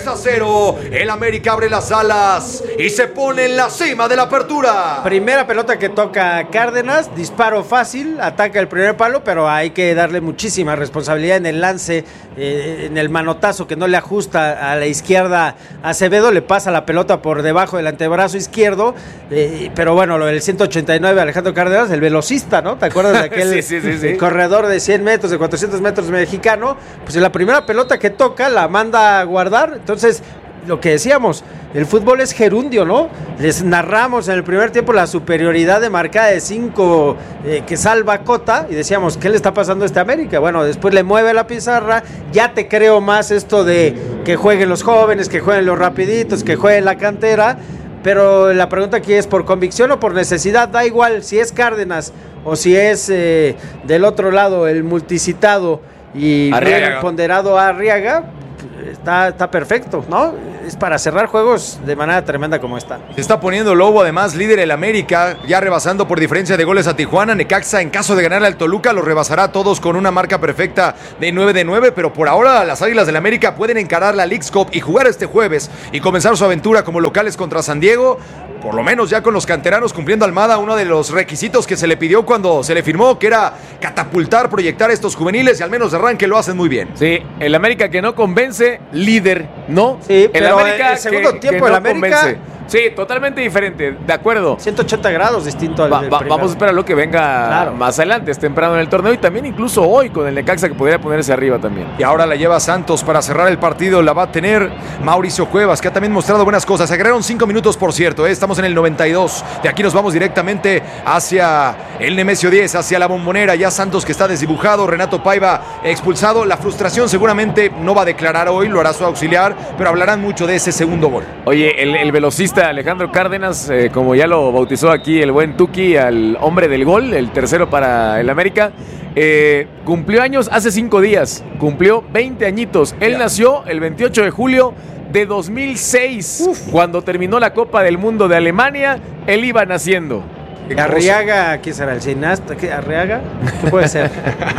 3-0. El América abre las alas y se pone en la cima de la apertura. Primera pelota que toca Cárdenas, disparo fácil, ataca el primer palo, pero hay que darle muchísima responsabilidad en el lance, en el manotazo que no le ajusta a la izquierda. Acevedo le pasa la pelota por debajo del antebrazo izquierdo, pero bueno, lo del 189 Alejandro Cárdenas, el velocista, ¿no? ¿Te acuerdas de aquel sí. corredor de 100 metros, de 400 metros mexicano? Pues en la primera pelota que toca la manda a guardar. Entonces, lo que decíamos, el fútbol es gerundio, ¿no? Les narramos en el primer tiempo la superioridad de marcada de 5 que salva Cota y decíamos, ¿qué le está pasando a este América? Bueno, después le mueve la pizarra, ya te creo más esto de que jueguen los jóvenes, que jueguen los rapiditos, que jueguen la cantera, pero la pregunta aquí es, ¿por convicción o por necesidad? Da igual si es Cárdenas o si es del otro lado el multicitado y bien ponderado a Arriaga. Está perfecto, ¿no? Es para cerrar juegos de manera tremenda como esta. Se está poniendo Lobo, además, líder el América, ya rebasando por diferencia de goles a Tijuana. Necaxa, en caso de ganar al Toluca, los rebasará a todos con una marca perfecta de 9-9, pero por ahora las Águilas del América pueden encarar la Leagues Cup y jugar este jueves y comenzar su aventura como locales contra San Diego. Por lo menos ya con los canteranos cumpliendo Almada uno de los requisitos que se le pidió cuando se le firmó, que era catapultar, proyectar estos juveniles, y al menos de arranque lo hacen muy bien. Sí, el América que no convence, líder, ¿no? Sí, pero el segundo tiempo que el América convence. Sí, totalmente diferente, de acuerdo. 180 grados distinto al del vamos a esperar lo que venga más adelante, es temprano en el torneo, y también incluso hoy con el Necaxa que podría ponerse arriba también. Y ahora la lleva Santos para cerrar el partido, la va a tener Mauricio Cuevas, que ha también mostrado buenas cosas. Se agregaron 5 minutos, por cierto, estamos en el 92. De aquí nos vamos directamente hacia el Nemesio 10, hacia la Bombonera. Ya Santos que está desdibujado, Renato Paiva expulsado. La frustración seguramente no va a declarar hoy, lo hará su auxiliar, pero hablarán mucho de ese segundo gol. Oye, el velocista Alejandro Cárdenas, como ya lo bautizó aquí el buen Tuki, al hombre del gol, el tercero para el América, cumplió años hace 5 días, cumplió 20 añitos. Él nació el 28 de julio de 2006, cuando terminó la Copa del Mundo de Alemania, él iba naciendo. Arriaga, ¿qué será? ¿El cineasta? ¿Arriaga? ¿Qué puede ser?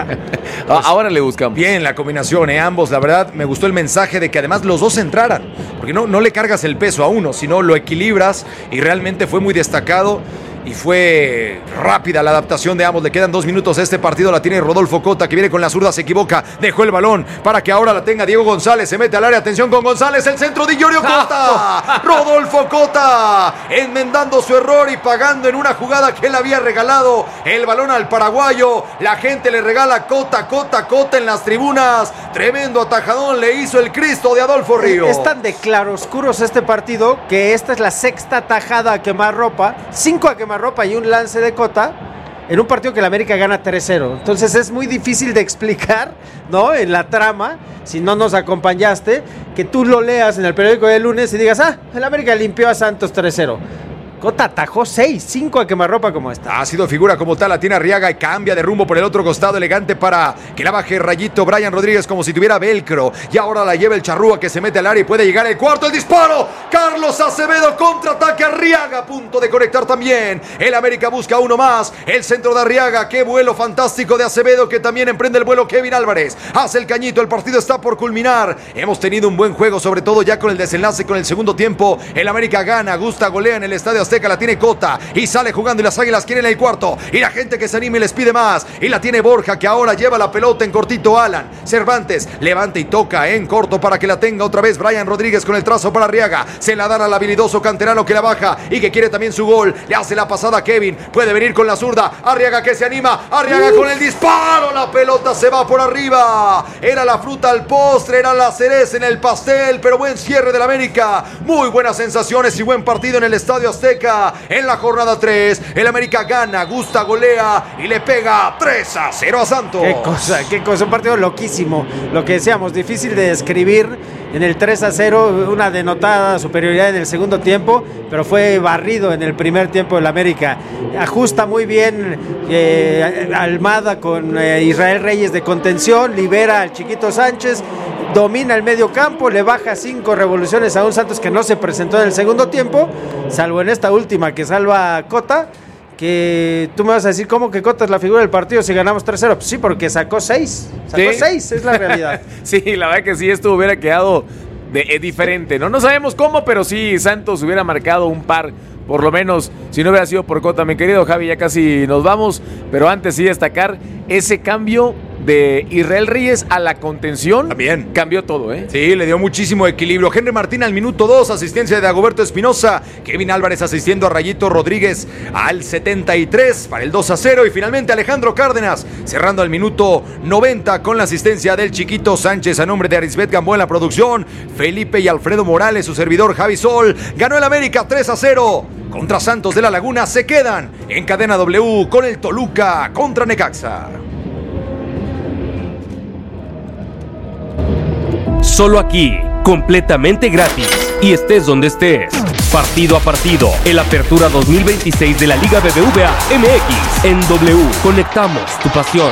Ahora le buscamos. Bien la combinación, ambos. La verdad, me gustó el mensaje de que además los dos entraran. Porque no le cargas el peso a uno, sino lo equilibras, y realmente fue muy destacado. Y fue rápida la adaptación de ambos. Le quedan 2 minutos a este partido. La tiene Rodolfo Cota, que viene con la zurda, se equivoca. Dejó el balón para que ahora la tenga Diego González. Se mete al área. Atención con González. El centro de Iorio Cota. Rodolfo Cota enmendando su error y pagando en una jugada que él había regalado el balón al paraguayo. La gente le regala Cota en las tribunas. Tremendo atajadón le hizo el Cristo de Adolfo Río. Es tan de claroscuros este partido que esta es la 6ª atajada a quemarropa. 5 a quemarropa y un lance de Cota en un partido que el América gana 3-0. Entonces es muy difícil de explicar, ¿no? En la trama, si no nos acompañaste, que tú lo leas en el periódico del lunes y digas, el América limpió a Santos 3-0. Cota atajó 5 a quemarropa como esta. Ha sido figura como tal, la tiene Arriaga y cambia de rumbo por el otro costado, elegante para que la baje Rayito Brian Rodríguez como si tuviera velcro. Y ahora la lleva el Charrúa, que se mete al área y puede llegar el cuarto, el disparo. Carlos Acevedo, contraataque Arriaga, a punto de conectar también. El América busca uno más, el centro de Arriaga, qué vuelo fantástico de Acevedo, que también emprende el vuelo Kevin Álvarez. Hace el cañito, el partido está por culminar. Hemos tenido un buen juego, sobre todo ya con el desenlace, con el segundo tiempo. El América gana, gusta, golea en el Estadio Azteca, la tiene Cota y sale jugando, y las Águilas quieren el cuarto, y la gente que se anime les pide más, y la tiene Borja, que ahora lleva la pelota en cortito. Alan Cervantes levanta y toca en corto para que la tenga otra vez Brian Rodríguez con el trazo para Arriaga, se la dan al habilidoso canterano que la baja y que quiere también su gol, le hace la pasada a Kevin, puede venir con la zurda, Arriaga que se anima, Arriaga con el disparo, la pelota se va por arriba, era la fruta al postre, era la cereza en el pastel, pero buen cierre del América, muy buenas sensaciones y buen partido en el Estadio Azteca. En la jornada 3, el América gana, gusta, golea y le pega 3-0 a Santos. Qué cosa, un partido loquísimo. Lo que decíamos, difícil de describir en el 3-0, una denotada superioridad en el segundo tiempo, pero fue barrido en el primer tiempo del América. Ajusta muy bien Almada con Israel Reyes de contención, libera al Chiquito Sánchez, domina el medio campo, le baja 5 revoluciones a un Santos que no se presentó en el segundo tiempo, salvo en esta última que salva a Cota, que tú me vas a decir, ¿cómo que Cota es la figura del partido si ganamos 3-0? Pues sí, porque sacó 6, es la realidad. Sí, la verdad que si esto hubiera quedado diferente, ¿no? No sabemos cómo, pero sí, Santos hubiera marcado un par, por lo menos, si no hubiera sido por Cota. Mi querido Javi, ya casi nos vamos, pero antes sí destacar ese cambio de Israel Reyes a la contención. También cambió todo, ¿eh? Sí, le dio muchísimo equilibrio. Henry Martín al minuto 2, asistencia de Dagoberto Espinosa. Kevin Álvarez asistiendo a Rayito Rodríguez al 73 para el 2-0. Y finalmente Alejandro Cárdenas cerrando al minuto 90 con la asistencia del Chiquito Sánchez a nombre de Arisbet Gamboa en la producción. Felipe y Alfredo Morales, su servidor Javi Sol. Ganó el América 3-0 contra Santos de la Laguna. Se quedan en cadena W con el Toluca contra Necaxa. Solo aquí, completamente gratis, y estés donde estés. Partido a partido, el Apertura 2026 de la Liga BBVA MX. En W, conectamos tu pasión.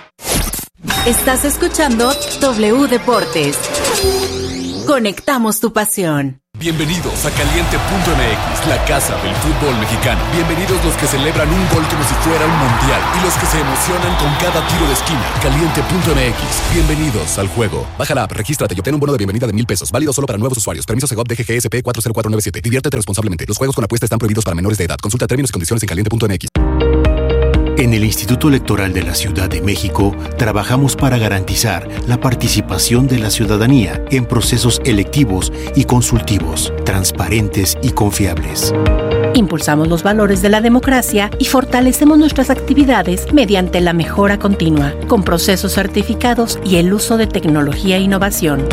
Estás escuchando W Deportes. Conectamos tu pasión. Bienvenidos a Caliente.mx, la casa del fútbol mexicano. Bienvenidos los que celebran un gol como si fuera un mundial y los que se emocionan con cada tiro de esquina. Caliente.mx, bienvenidos al juego. Baja la app, regístrate y obtén un bono de bienvenida de $1,000. Válido solo para nuevos usuarios. Permiso Segov DGGSP 40497. Diviértete responsablemente. Los juegos con apuesta están prohibidos para menores de edad. Consulta términos y condiciones en Caliente.mx. En el Instituto Electoral de la Ciudad de México, trabajamos para garantizar la participación de la ciudadanía en procesos electivos y consultivos, transparentes y confiables. Impulsamos los valores de la democracia y fortalecemos nuestras actividades mediante la mejora continua, con procesos certificados y el uso de tecnología e innovación.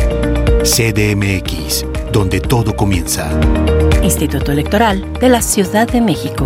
CDMX, donde todo comienza. Instituto Electoral de la Ciudad de México.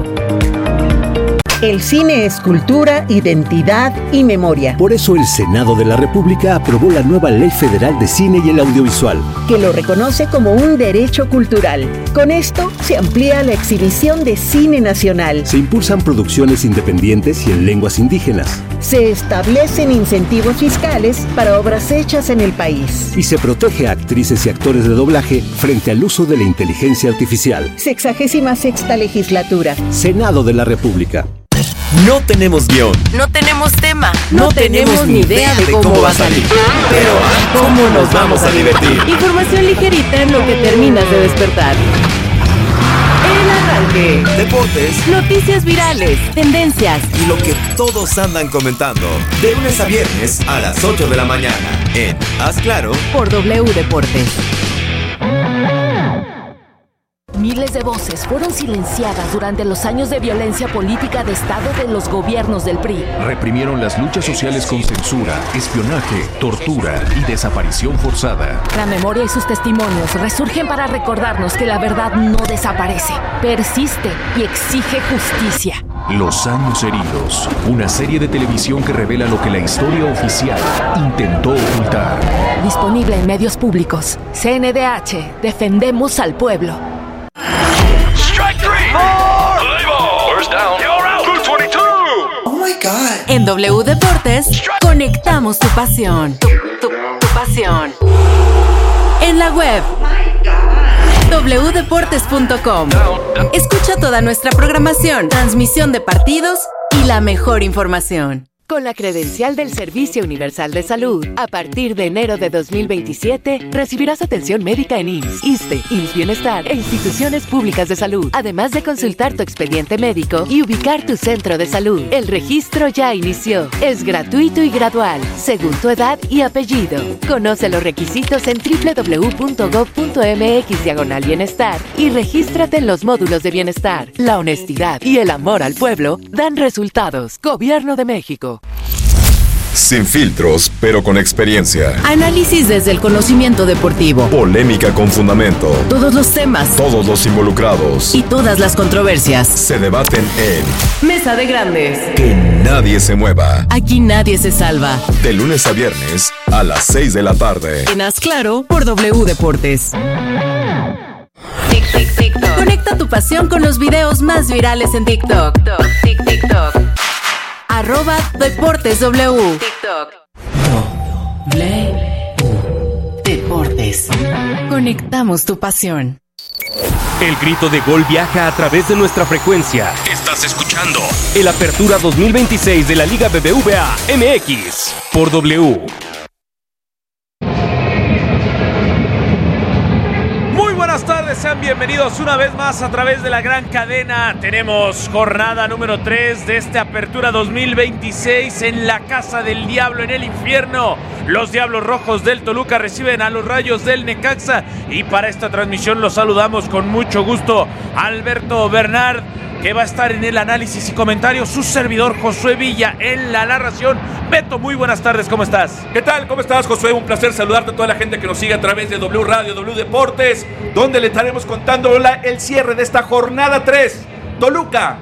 El cine es cultura, identidad y memoria. Por eso el Senado de la República aprobó la nueva Ley Federal de Cine y el Audiovisual, que lo reconoce como un derecho cultural. Con esto se amplía la exhibición de cine nacional. Se impulsan producciones independientes y en lenguas indígenas. Se establecen incentivos fiscales para obras hechas en el país. Y se protege a actrices y actores de doblaje frente al uso de la inteligencia artificial. 66ª legislatura. Senado de la República. No tenemos guión. No tenemos tema. No tenemos ni idea de cómo va a salir. Pero ¿cómo nos vamos a divertir? Información ligerita en lo que terminas de despertar. El arranque. Deportes. Noticias virales. Tendencias. Y lo que todos andan comentando. De lunes a viernes a las 8 de la mañana. En Haz Claro. Por W Deportes. Miles de voces fueron silenciadas durante los años de violencia política de Estado de los gobiernos del PRI. Reprimieron las luchas sociales con censura, espionaje, tortura y desaparición forzada. La memoria y sus testimonios resurgen para recordarnos que la verdad no desaparece, persiste y exige justicia. Los años heridos, una serie de televisión que revela lo que la historia oficial intentó ocultar. Disponible en medios públicos. CNDH, defendemos al pueblo. Strike three. First down. You're out. 222. Oh my God. En W Deportes, conectamos tu pasión. Tu pasión. En la web. wdeportes.com. Escucha toda nuestra programación, transmisión de partidos y la mejor información. Con la credencial del Servicio Universal de Salud, a partir de enero de 2027, recibirás atención médica en IMSS, ISSSTE, IMSS Bienestar e instituciones públicas de salud, además de consultar tu expediente médico y ubicar tu centro de salud. El registro ya inició. Es gratuito y gradual, según tu edad y apellido. Conoce los requisitos en www.gov.mx/bienestar y regístrate en los módulos de bienestar. La honestidad y el amor al pueblo dan resultados. Gobierno de México. Sin filtros, pero con experiencia. Análisis desde el conocimiento deportivo. Polémica con fundamento. Todos los temas. Todos los involucrados. Y todas las controversias. Se debaten en Mesa de Grandes. Que nadie se mueva. Aquí nadie se salva. De lunes a viernes a las 6 de la tarde. En Haz Claro por W Deportes. TikTok. Conecta tu pasión con los videos más virales en TikTok. TikTok. @DeportesW. TikTok. Deportes. Conectamos tu pasión. El grito de gol viaja a través de nuestra frecuencia. Estás escuchando el Apertura 2026 de la Liga BBVA MX por W. Buenas tardes, sean bienvenidos una vez más a través de la gran cadena. Tenemos jornada número 3 de esta Apertura 2026 en la Casa del Diablo, en el infierno. Los Diablos Rojos del Toluca reciben a los Rayos del Necaxa y para esta transmisión los saludamos con mucho gusto. Alberto Bernard, que va a estar en el análisis y comentarios, su servidor Josué Villa en la narración. Beto, muy buenas tardes, ¿cómo estás? ¿Qué tal? ¿Cómo estás, Josué? Un placer saludarte a toda la gente que nos sigue a través de W Radio, W Deportes, donde le estaremos contando el cierre de esta jornada 3. Toluca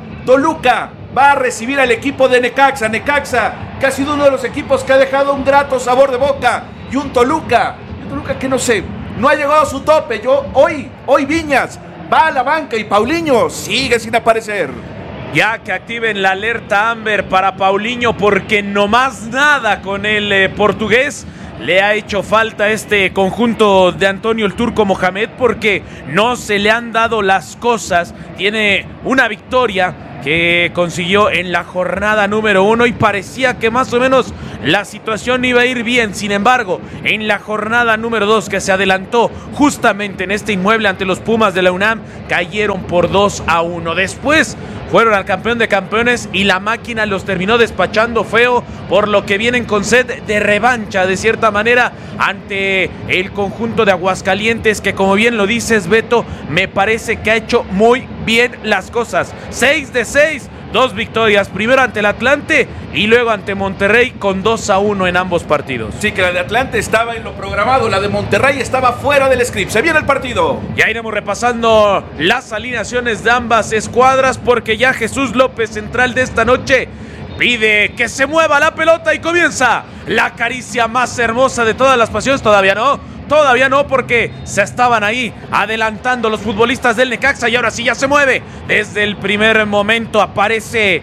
va a recibir al equipo de Necaxa, que ha sido uno de los equipos que ha dejado un grato sabor de boca, y un Toluca que no sé, no ha llegado a su tope. Hoy Viñas va a la banca y Paulinho sigue sin aparecer. Ya que activen la alerta Amber para Paulinho, porque no más nada con el portugués le ha hecho falta este conjunto de Antonio el Turco Mohamed, porque no se le han dado las cosas. Tiene una victoria que consiguió en la jornada número 1 y parecía que más o menos la situación iba a ir bien. Sin embargo, en la jornada número 2, que se adelantó justamente en este inmueble ante los Pumas de la UNAM, cayeron por 2-1. Después fueron al campeón de campeones y la máquina los terminó despachando feo, por lo que vienen con sed de revancha de cierta manera ante el conjunto de Aguascalientes, que como bien lo dices, Beto, me parece que ha hecho muy bien las cosas. 6 de 6, 2 victorias, primero ante el Atlante y luego ante Monterrey con 2-1 en ambos partidos. Sí, que la de Atlante estaba en lo programado, la de Monterrey estaba fuera del script. Se viene el partido. Ya iremos repasando las alineaciones de ambas escuadras, porque ya Jesús López, central de esta noche, pide que se mueva la pelota y comienza la caricia más hermosa de todas las pasiones. Todavía no, porque se estaban ahí adelantando los futbolistas del Necaxa y ahora sí ya se mueve. Desde el primer momento aparece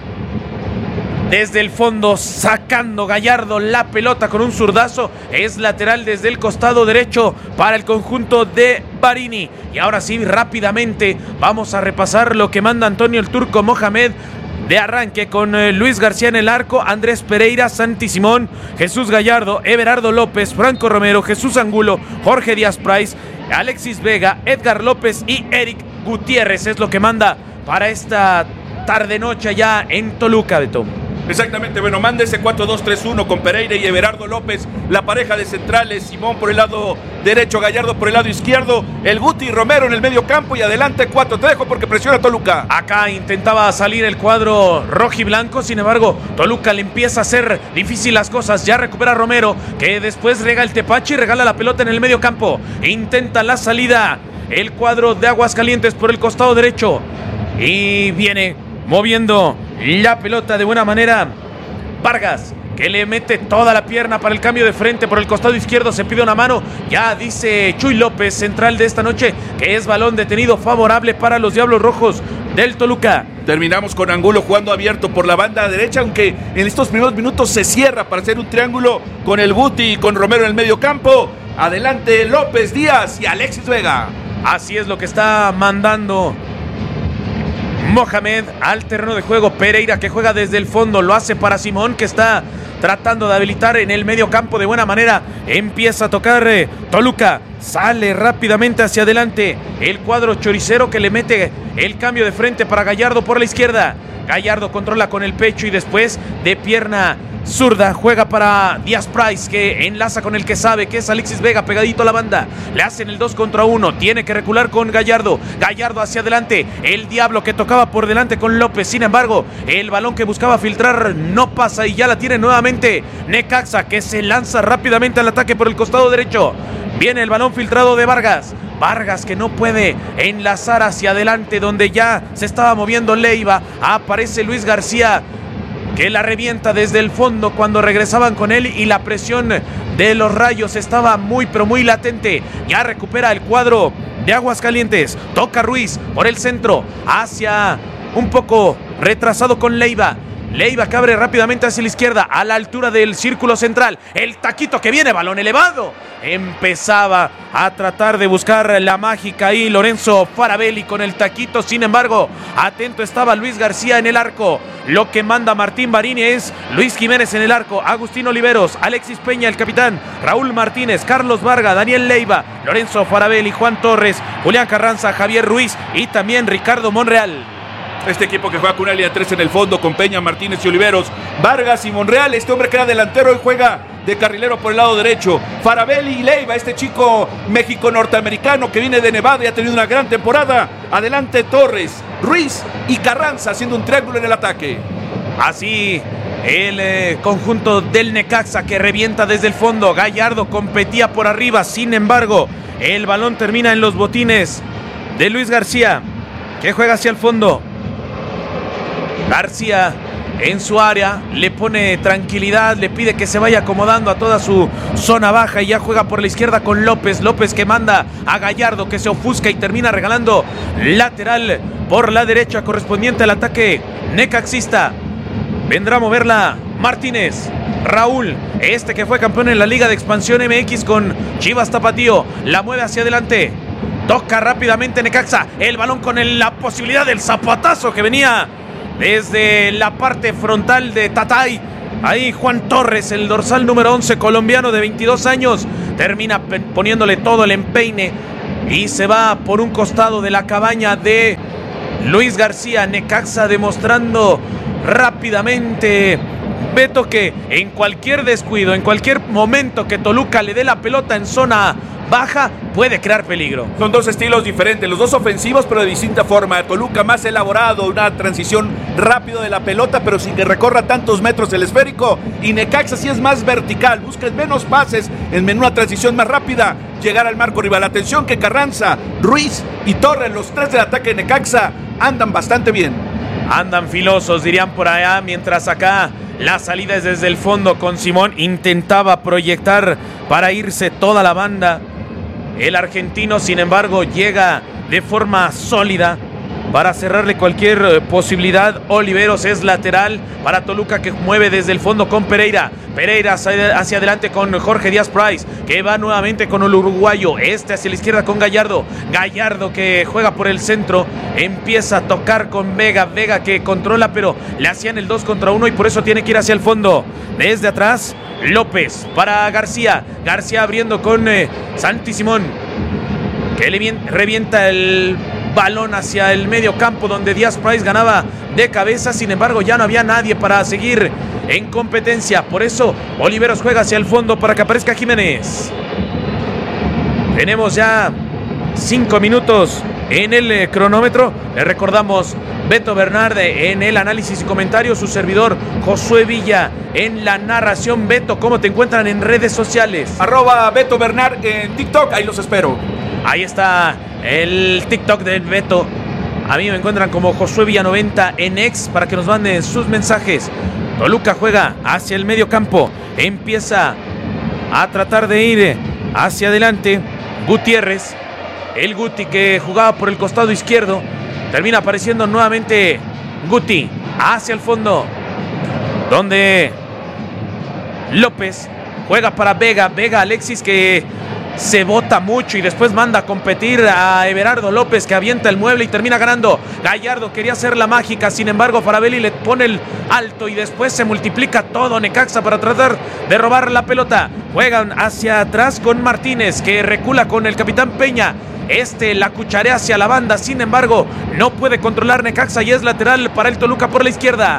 desde el fondo, sacando Gallardo la pelota con un zurdazo. Es lateral desde el costado derecho para el conjunto de Barini. Y ahora sí, rápidamente vamos a repasar lo que manda Antonio el Turco Mohamed. De arranque con Luis García en el arco, Andrés Pereira, Santi Simón, Jesús Gallardo, Everardo López, Franco Romero, Jesús Angulo, Jorge Díaz Price, Alexis Vega, Edgar López y Eric Gutiérrez. Es lo que manda para esta tarde-noche allá en Toluca, Beto. Exactamente, bueno, manda ese 4-2-3-1 con Pereira y Everardo López, la pareja de centrales, Simón por el lado derecho, Gallardo por el lado izquierdo, el Guti y Romero en el medio campo y adelante 4. Te dejo porque presiona Toluca. Acá intentaba salir el cuadro rojiblanco, sin embargo, Toluca le empieza a hacer difícil las cosas. Ya recupera Romero, que después rega el tepache y regala la pelota en el medio campo. Intenta la salida el cuadro de Aguascalientes por el costado derecho y viene moviendo la pelota de buena manera Vargas, que le mete toda la pierna para el cambio de frente por el costado izquierdo. Se pide una mano, ya dice Chuy López, central de esta noche, que es balón detenido favorable para los Diablos Rojos del Toluca. Terminamos con Angulo jugando abierto por la banda derecha, aunque en estos primeros minutos se cierra para hacer un triángulo con el Guti y con Romero en el medio campo. Adelante López, Díaz y Alexis Vega. Así es lo que está mandando Mohamed al terreno de juego. Pereira, que juega desde el fondo, lo hace para Simón, que está tratando de habilitar en el medio campo de buena manera. Empieza a tocar Toluca, sale rápidamente hacia adelante el cuadro choricero, que le mete el cambio de frente para Gallardo por la izquierda. Gallardo controla con el pecho y después de pierna zurda juega para Díaz Price, que enlaza con el que sabe, que es Alexis Vega, pegadito a la banda. Le hacen el 2 contra 1, tiene que recular con Gallardo. Gallardo hacia adelante, el Diablo que tocaba por delante con López. Sin embargo, el balón que buscaba filtrar no pasa y ya la tiene nuevamente Necaxa, que se lanza rápidamente al ataque por el costado derecho. Viene el balón filtrado de Vargas. Vargas que no puede enlazar hacia adelante donde ya se estaba moviendo Leiva. Aparece Luis García, que la revienta desde el fondo cuando regresaban con él y la presión de los Rayos estaba muy pero muy latente. Ya recupera el cuadro de Aguascalientes. Toca Ruiz por el centro hacia un poco retrasado con Leiva. Leiva que abre rápidamente hacia la izquierda a la altura del círculo central. El taquito que viene, balón elevado. Empezaba a tratar de buscar la mágica ahí Lorenzo Farabelli con el taquito. Sin embargo, atento estaba Luis García en el arco. Lo que manda Martín Barini es Luis Jiménez en el arco. Agustín Oliveros, Alexis Peña, el capitán, Raúl Martínez, Carlos Varga, Daniel Leiva, Lorenzo Farabelli, Juan Torres, Julián Carranza, Javier Ruiz y también Ricardo Monreal. Este equipo que juega con una línea 3 en el fondo, con Peña, Martínez y Oliveros, Vargas y Monreal. Este hombre que era delantero y juega de carrilero por el lado derecho. Farabelli y Leiva, este chico México-norteamericano que viene de Nevada y ha tenido una gran temporada. Adelante Torres, Ruiz y Carranza haciendo un triángulo en el ataque. Así el conjunto del Necaxa que revienta desde el fondo. Gallardo competía por arriba, sin embargo, el balón termina en los botines de Luis García, que juega hacia el fondo. García en su área, le pone tranquilidad, le pide que se vaya acomodando a toda su zona baja y ya juega por la izquierda con López. López que manda a Gallardo, que se ofusca y termina regalando lateral por la derecha correspondiente al ataque necaxista. Vendrá a moverla Martínez. Raúl, este que fue campeón en la Liga de Expansión MX con Chivas Tapatío, la mueve hacia adelante. Toca rápidamente Necaxa, el balón con la posibilidad del zapatazo que venía desde la parte frontal de Tatay. Ahí Juan Torres, el dorsal número 11 colombiano de 22 años, termina poniéndole todo el empeine y se va por un costado de la cabaña de Luis García. Necaxa demostrando rápidamente, Beto, que en cualquier descuido, en cualquier momento que Toluca le dé la pelota en zona baja, puede crear peligro. Son dos estilos diferentes, los dos ofensivos, pero de distinta forma. Toluca más elaborado, una transición rápido de la pelota, pero sin que recorra tantos metros el esférico. Y Necaxa sí es más vertical, busca menos pases, en una transición más rápida, llegar al marco rival. Atención que Carranza, Ruiz y Torres, los tres del ataque de Necaxa, andan bastante bien. Andan filosos, dirían por allá, mientras acá la salida es desde el fondo con Simón. Intentaba proyectar para irse toda la banda. El argentino, sin embargo, llega de forma sólida para cerrarle cualquier posibilidad. Oliveros es lateral para Toluca, que mueve desde el fondo con Pereira. Pereira hacia adelante con Jorge Díaz Price, que va nuevamente con el uruguayo. Este hacia la izquierda con Gallardo. Gallardo que juega por el centro. Empieza a tocar con Vega. Vega que controla, pero le hacían el 2 contra 1 y por eso tiene que ir hacia el fondo. Desde atrás, López para García. García abriendo con Santi Simón, que le revienta el balón hacia el medio campo donde Díaz Price ganaba de cabeza. Sin embargo, ya no había nadie para seguir en competencia. Por eso Oliveros juega hacia el fondo para que aparezca Jiménez. Tenemos ya 5 minutos en el cronómetro. Le recordamos, Beto Bernarde en el análisis y comentarios, su servidor Josué Villa en la narración. Beto, ¿cómo te encuentran en redes sociales? @Beto Bernard en TikTok, ahí los espero. Ahí está el TikTok del Beto. A mí me encuentran como Josué Villa 90 en X para que nos manden sus mensajes. Toluca juega hacia el medio campo. Empieza a tratar de ir hacia adelante Gutiérrez. El Guti que jugaba por el costado izquierdo. Termina apareciendo nuevamente Guti hacia el fondo, donde López juega para Vega. Vega Alexis que se bota mucho y después manda a competir a Everardo López, que avienta el mueble y termina ganando. Gallardo quería hacer la mágica, sin embargo Farabelli le pone el alto y después se multiplica todo Necaxa para tratar de robar la pelota. Juegan hacia atrás con Martínez, que recula con el capitán Peña. la cucharea hacia la banda, sin embargo, no puede controlar Necaxa y es lateral para el Toluca por la izquierda.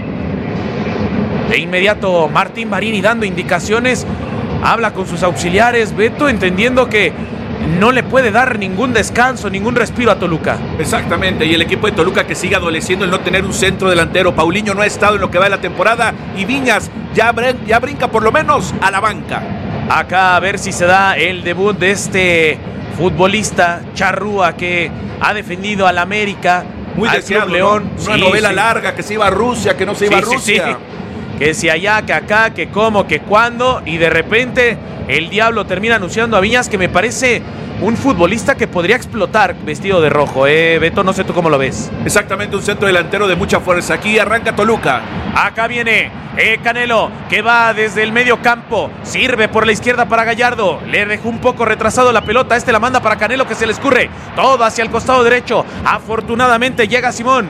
De inmediato, Martín Marini dando indicaciones, habla con sus auxiliares, Beto, entendiendo que no le puede dar ningún descanso, ningún respiro a Toluca. Exactamente, y el equipo de Toluca que sigue adoleciendo el no tener un centro delantero. Paulinho no ha estado en lo que va de la temporada y Viñas ya brinca por lo menos a la banca. Acá a ver si se da el debut de este futbolista Charrúa que ha defendido al América, muy al deseado, Club León. ¿no? Una novela larga, que se iba a Rusia, que no se iba a Rusia. Sí. Que si allá, que acá, que cómo, que cuándo, y de repente el Diablo termina anunciando a Viñas, que me parece un futbolista que podría explotar vestido de rojo. Beto, no sé tú cómo lo ves. Exactamente, un centro delantero de mucha fuerza. Aquí arranca Toluca. Acá viene Canelo, que va desde el medio campo, sirve por la izquierda para Gallardo, le dejó un poco retrasado la pelota, la manda para Canelo, que se le escurre todo hacia el costado derecho. Afortunadamente llega Simón.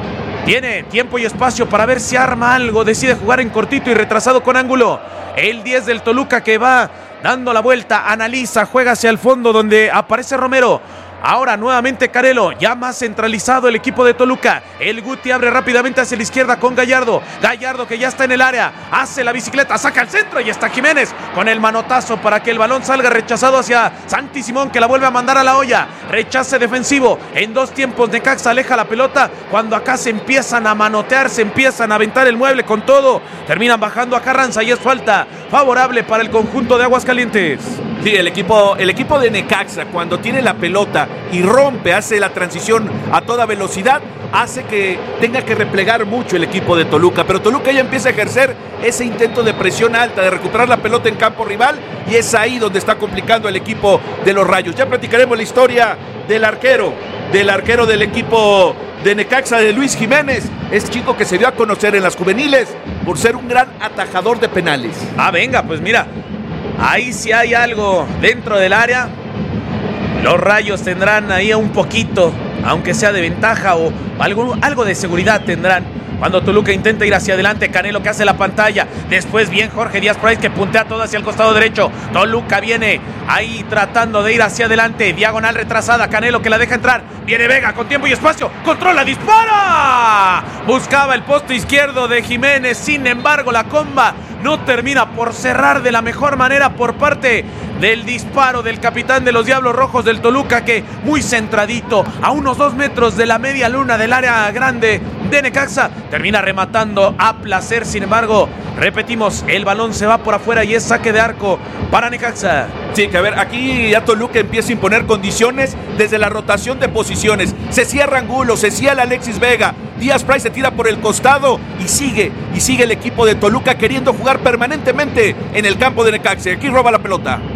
Tiene tiempo y espacio para ver si arma algo. Decide jugar en cortito y retrasado con ángulo. El 10 del Toluca que va dando la vuelta, analiza, juega hacia el fondo donde aparece Romero. Ahora nuevamente Canelo, ya más centralizado el equipo de Toluca. El Guti abre rápidamente hacia la izquierda con Gallardo. Gallardo que ya está en el área, hace la bicicleta, saca el centro y está Jiménez con el manotazo para que el balón salga rechazado hacia Santi Simón, que la vuelve a mandar a la olla. Rechace defensivo. En dos tiempos Necaxa aleja la pelota cuando acá se empiezan a manotear, se empiezan a aventar el mueble con todo. Terminan bajando a Carranza y es falta favorable para el conjunto de Aguascalientes. Sí, el equipo de Necaxa, cuando tiene la pelota y rompe, hace la transición a toda velocidad, hace que tenga que replegar mucho el equipo de Toluca. Pero Toluca ya empieza a ejercer ese intento de presión alta, de recuperar la pelota en campo rival, y es ahí donde está complicando el equipo de los Rayos. Ya platicaremos la historia del arquero del equipo de Necaxa, de Luis Jiménez. Es chico que se dio a conocer en las juveniles por ser un gran atajador de penales. Venga, pues mira, ahí sí hay algo dentro del área. Los Rayos tendrán ahí un poquito, aunque sea de ventaja, o algo de seguridad tendrán. Cuando Toluca intenta ir hacia adelante, Canelo que hace la pantalla. Después bien Jorge Díaz Price que puntea todo hacia el costado derecho. Toluca viene ahí tratando de ir hacia adelante. Diagonal retrasada, Canelo que la deja entrar. Viene Vega con tiempo y espacio. Controla, dispara. Buscaba el poste izquierdo de Jiménez. Sin embargo, la comba no termina por cerrar de la mejor manera por parte del disparo del capitán de los Diablos Rojos del Toluca, que muy centradito, a unos 2 metros de la media luna del área grande de Necaxa, termina rematando a placer. Sin embargo, repetimos, el balón se va por afuera y es saque de arco para Necaxa. Sí, que a ver, aquí ya Toluca empieza a imponer condiciones desde la rotación de posiciones. Se cierra Angulo, se cierra Alexis Vega. Díaz Price se tira por el costado y sigue el equipo de Toluca queriendo jugar permanentemente en el campo de Necaxa. Aquí roba la pelota.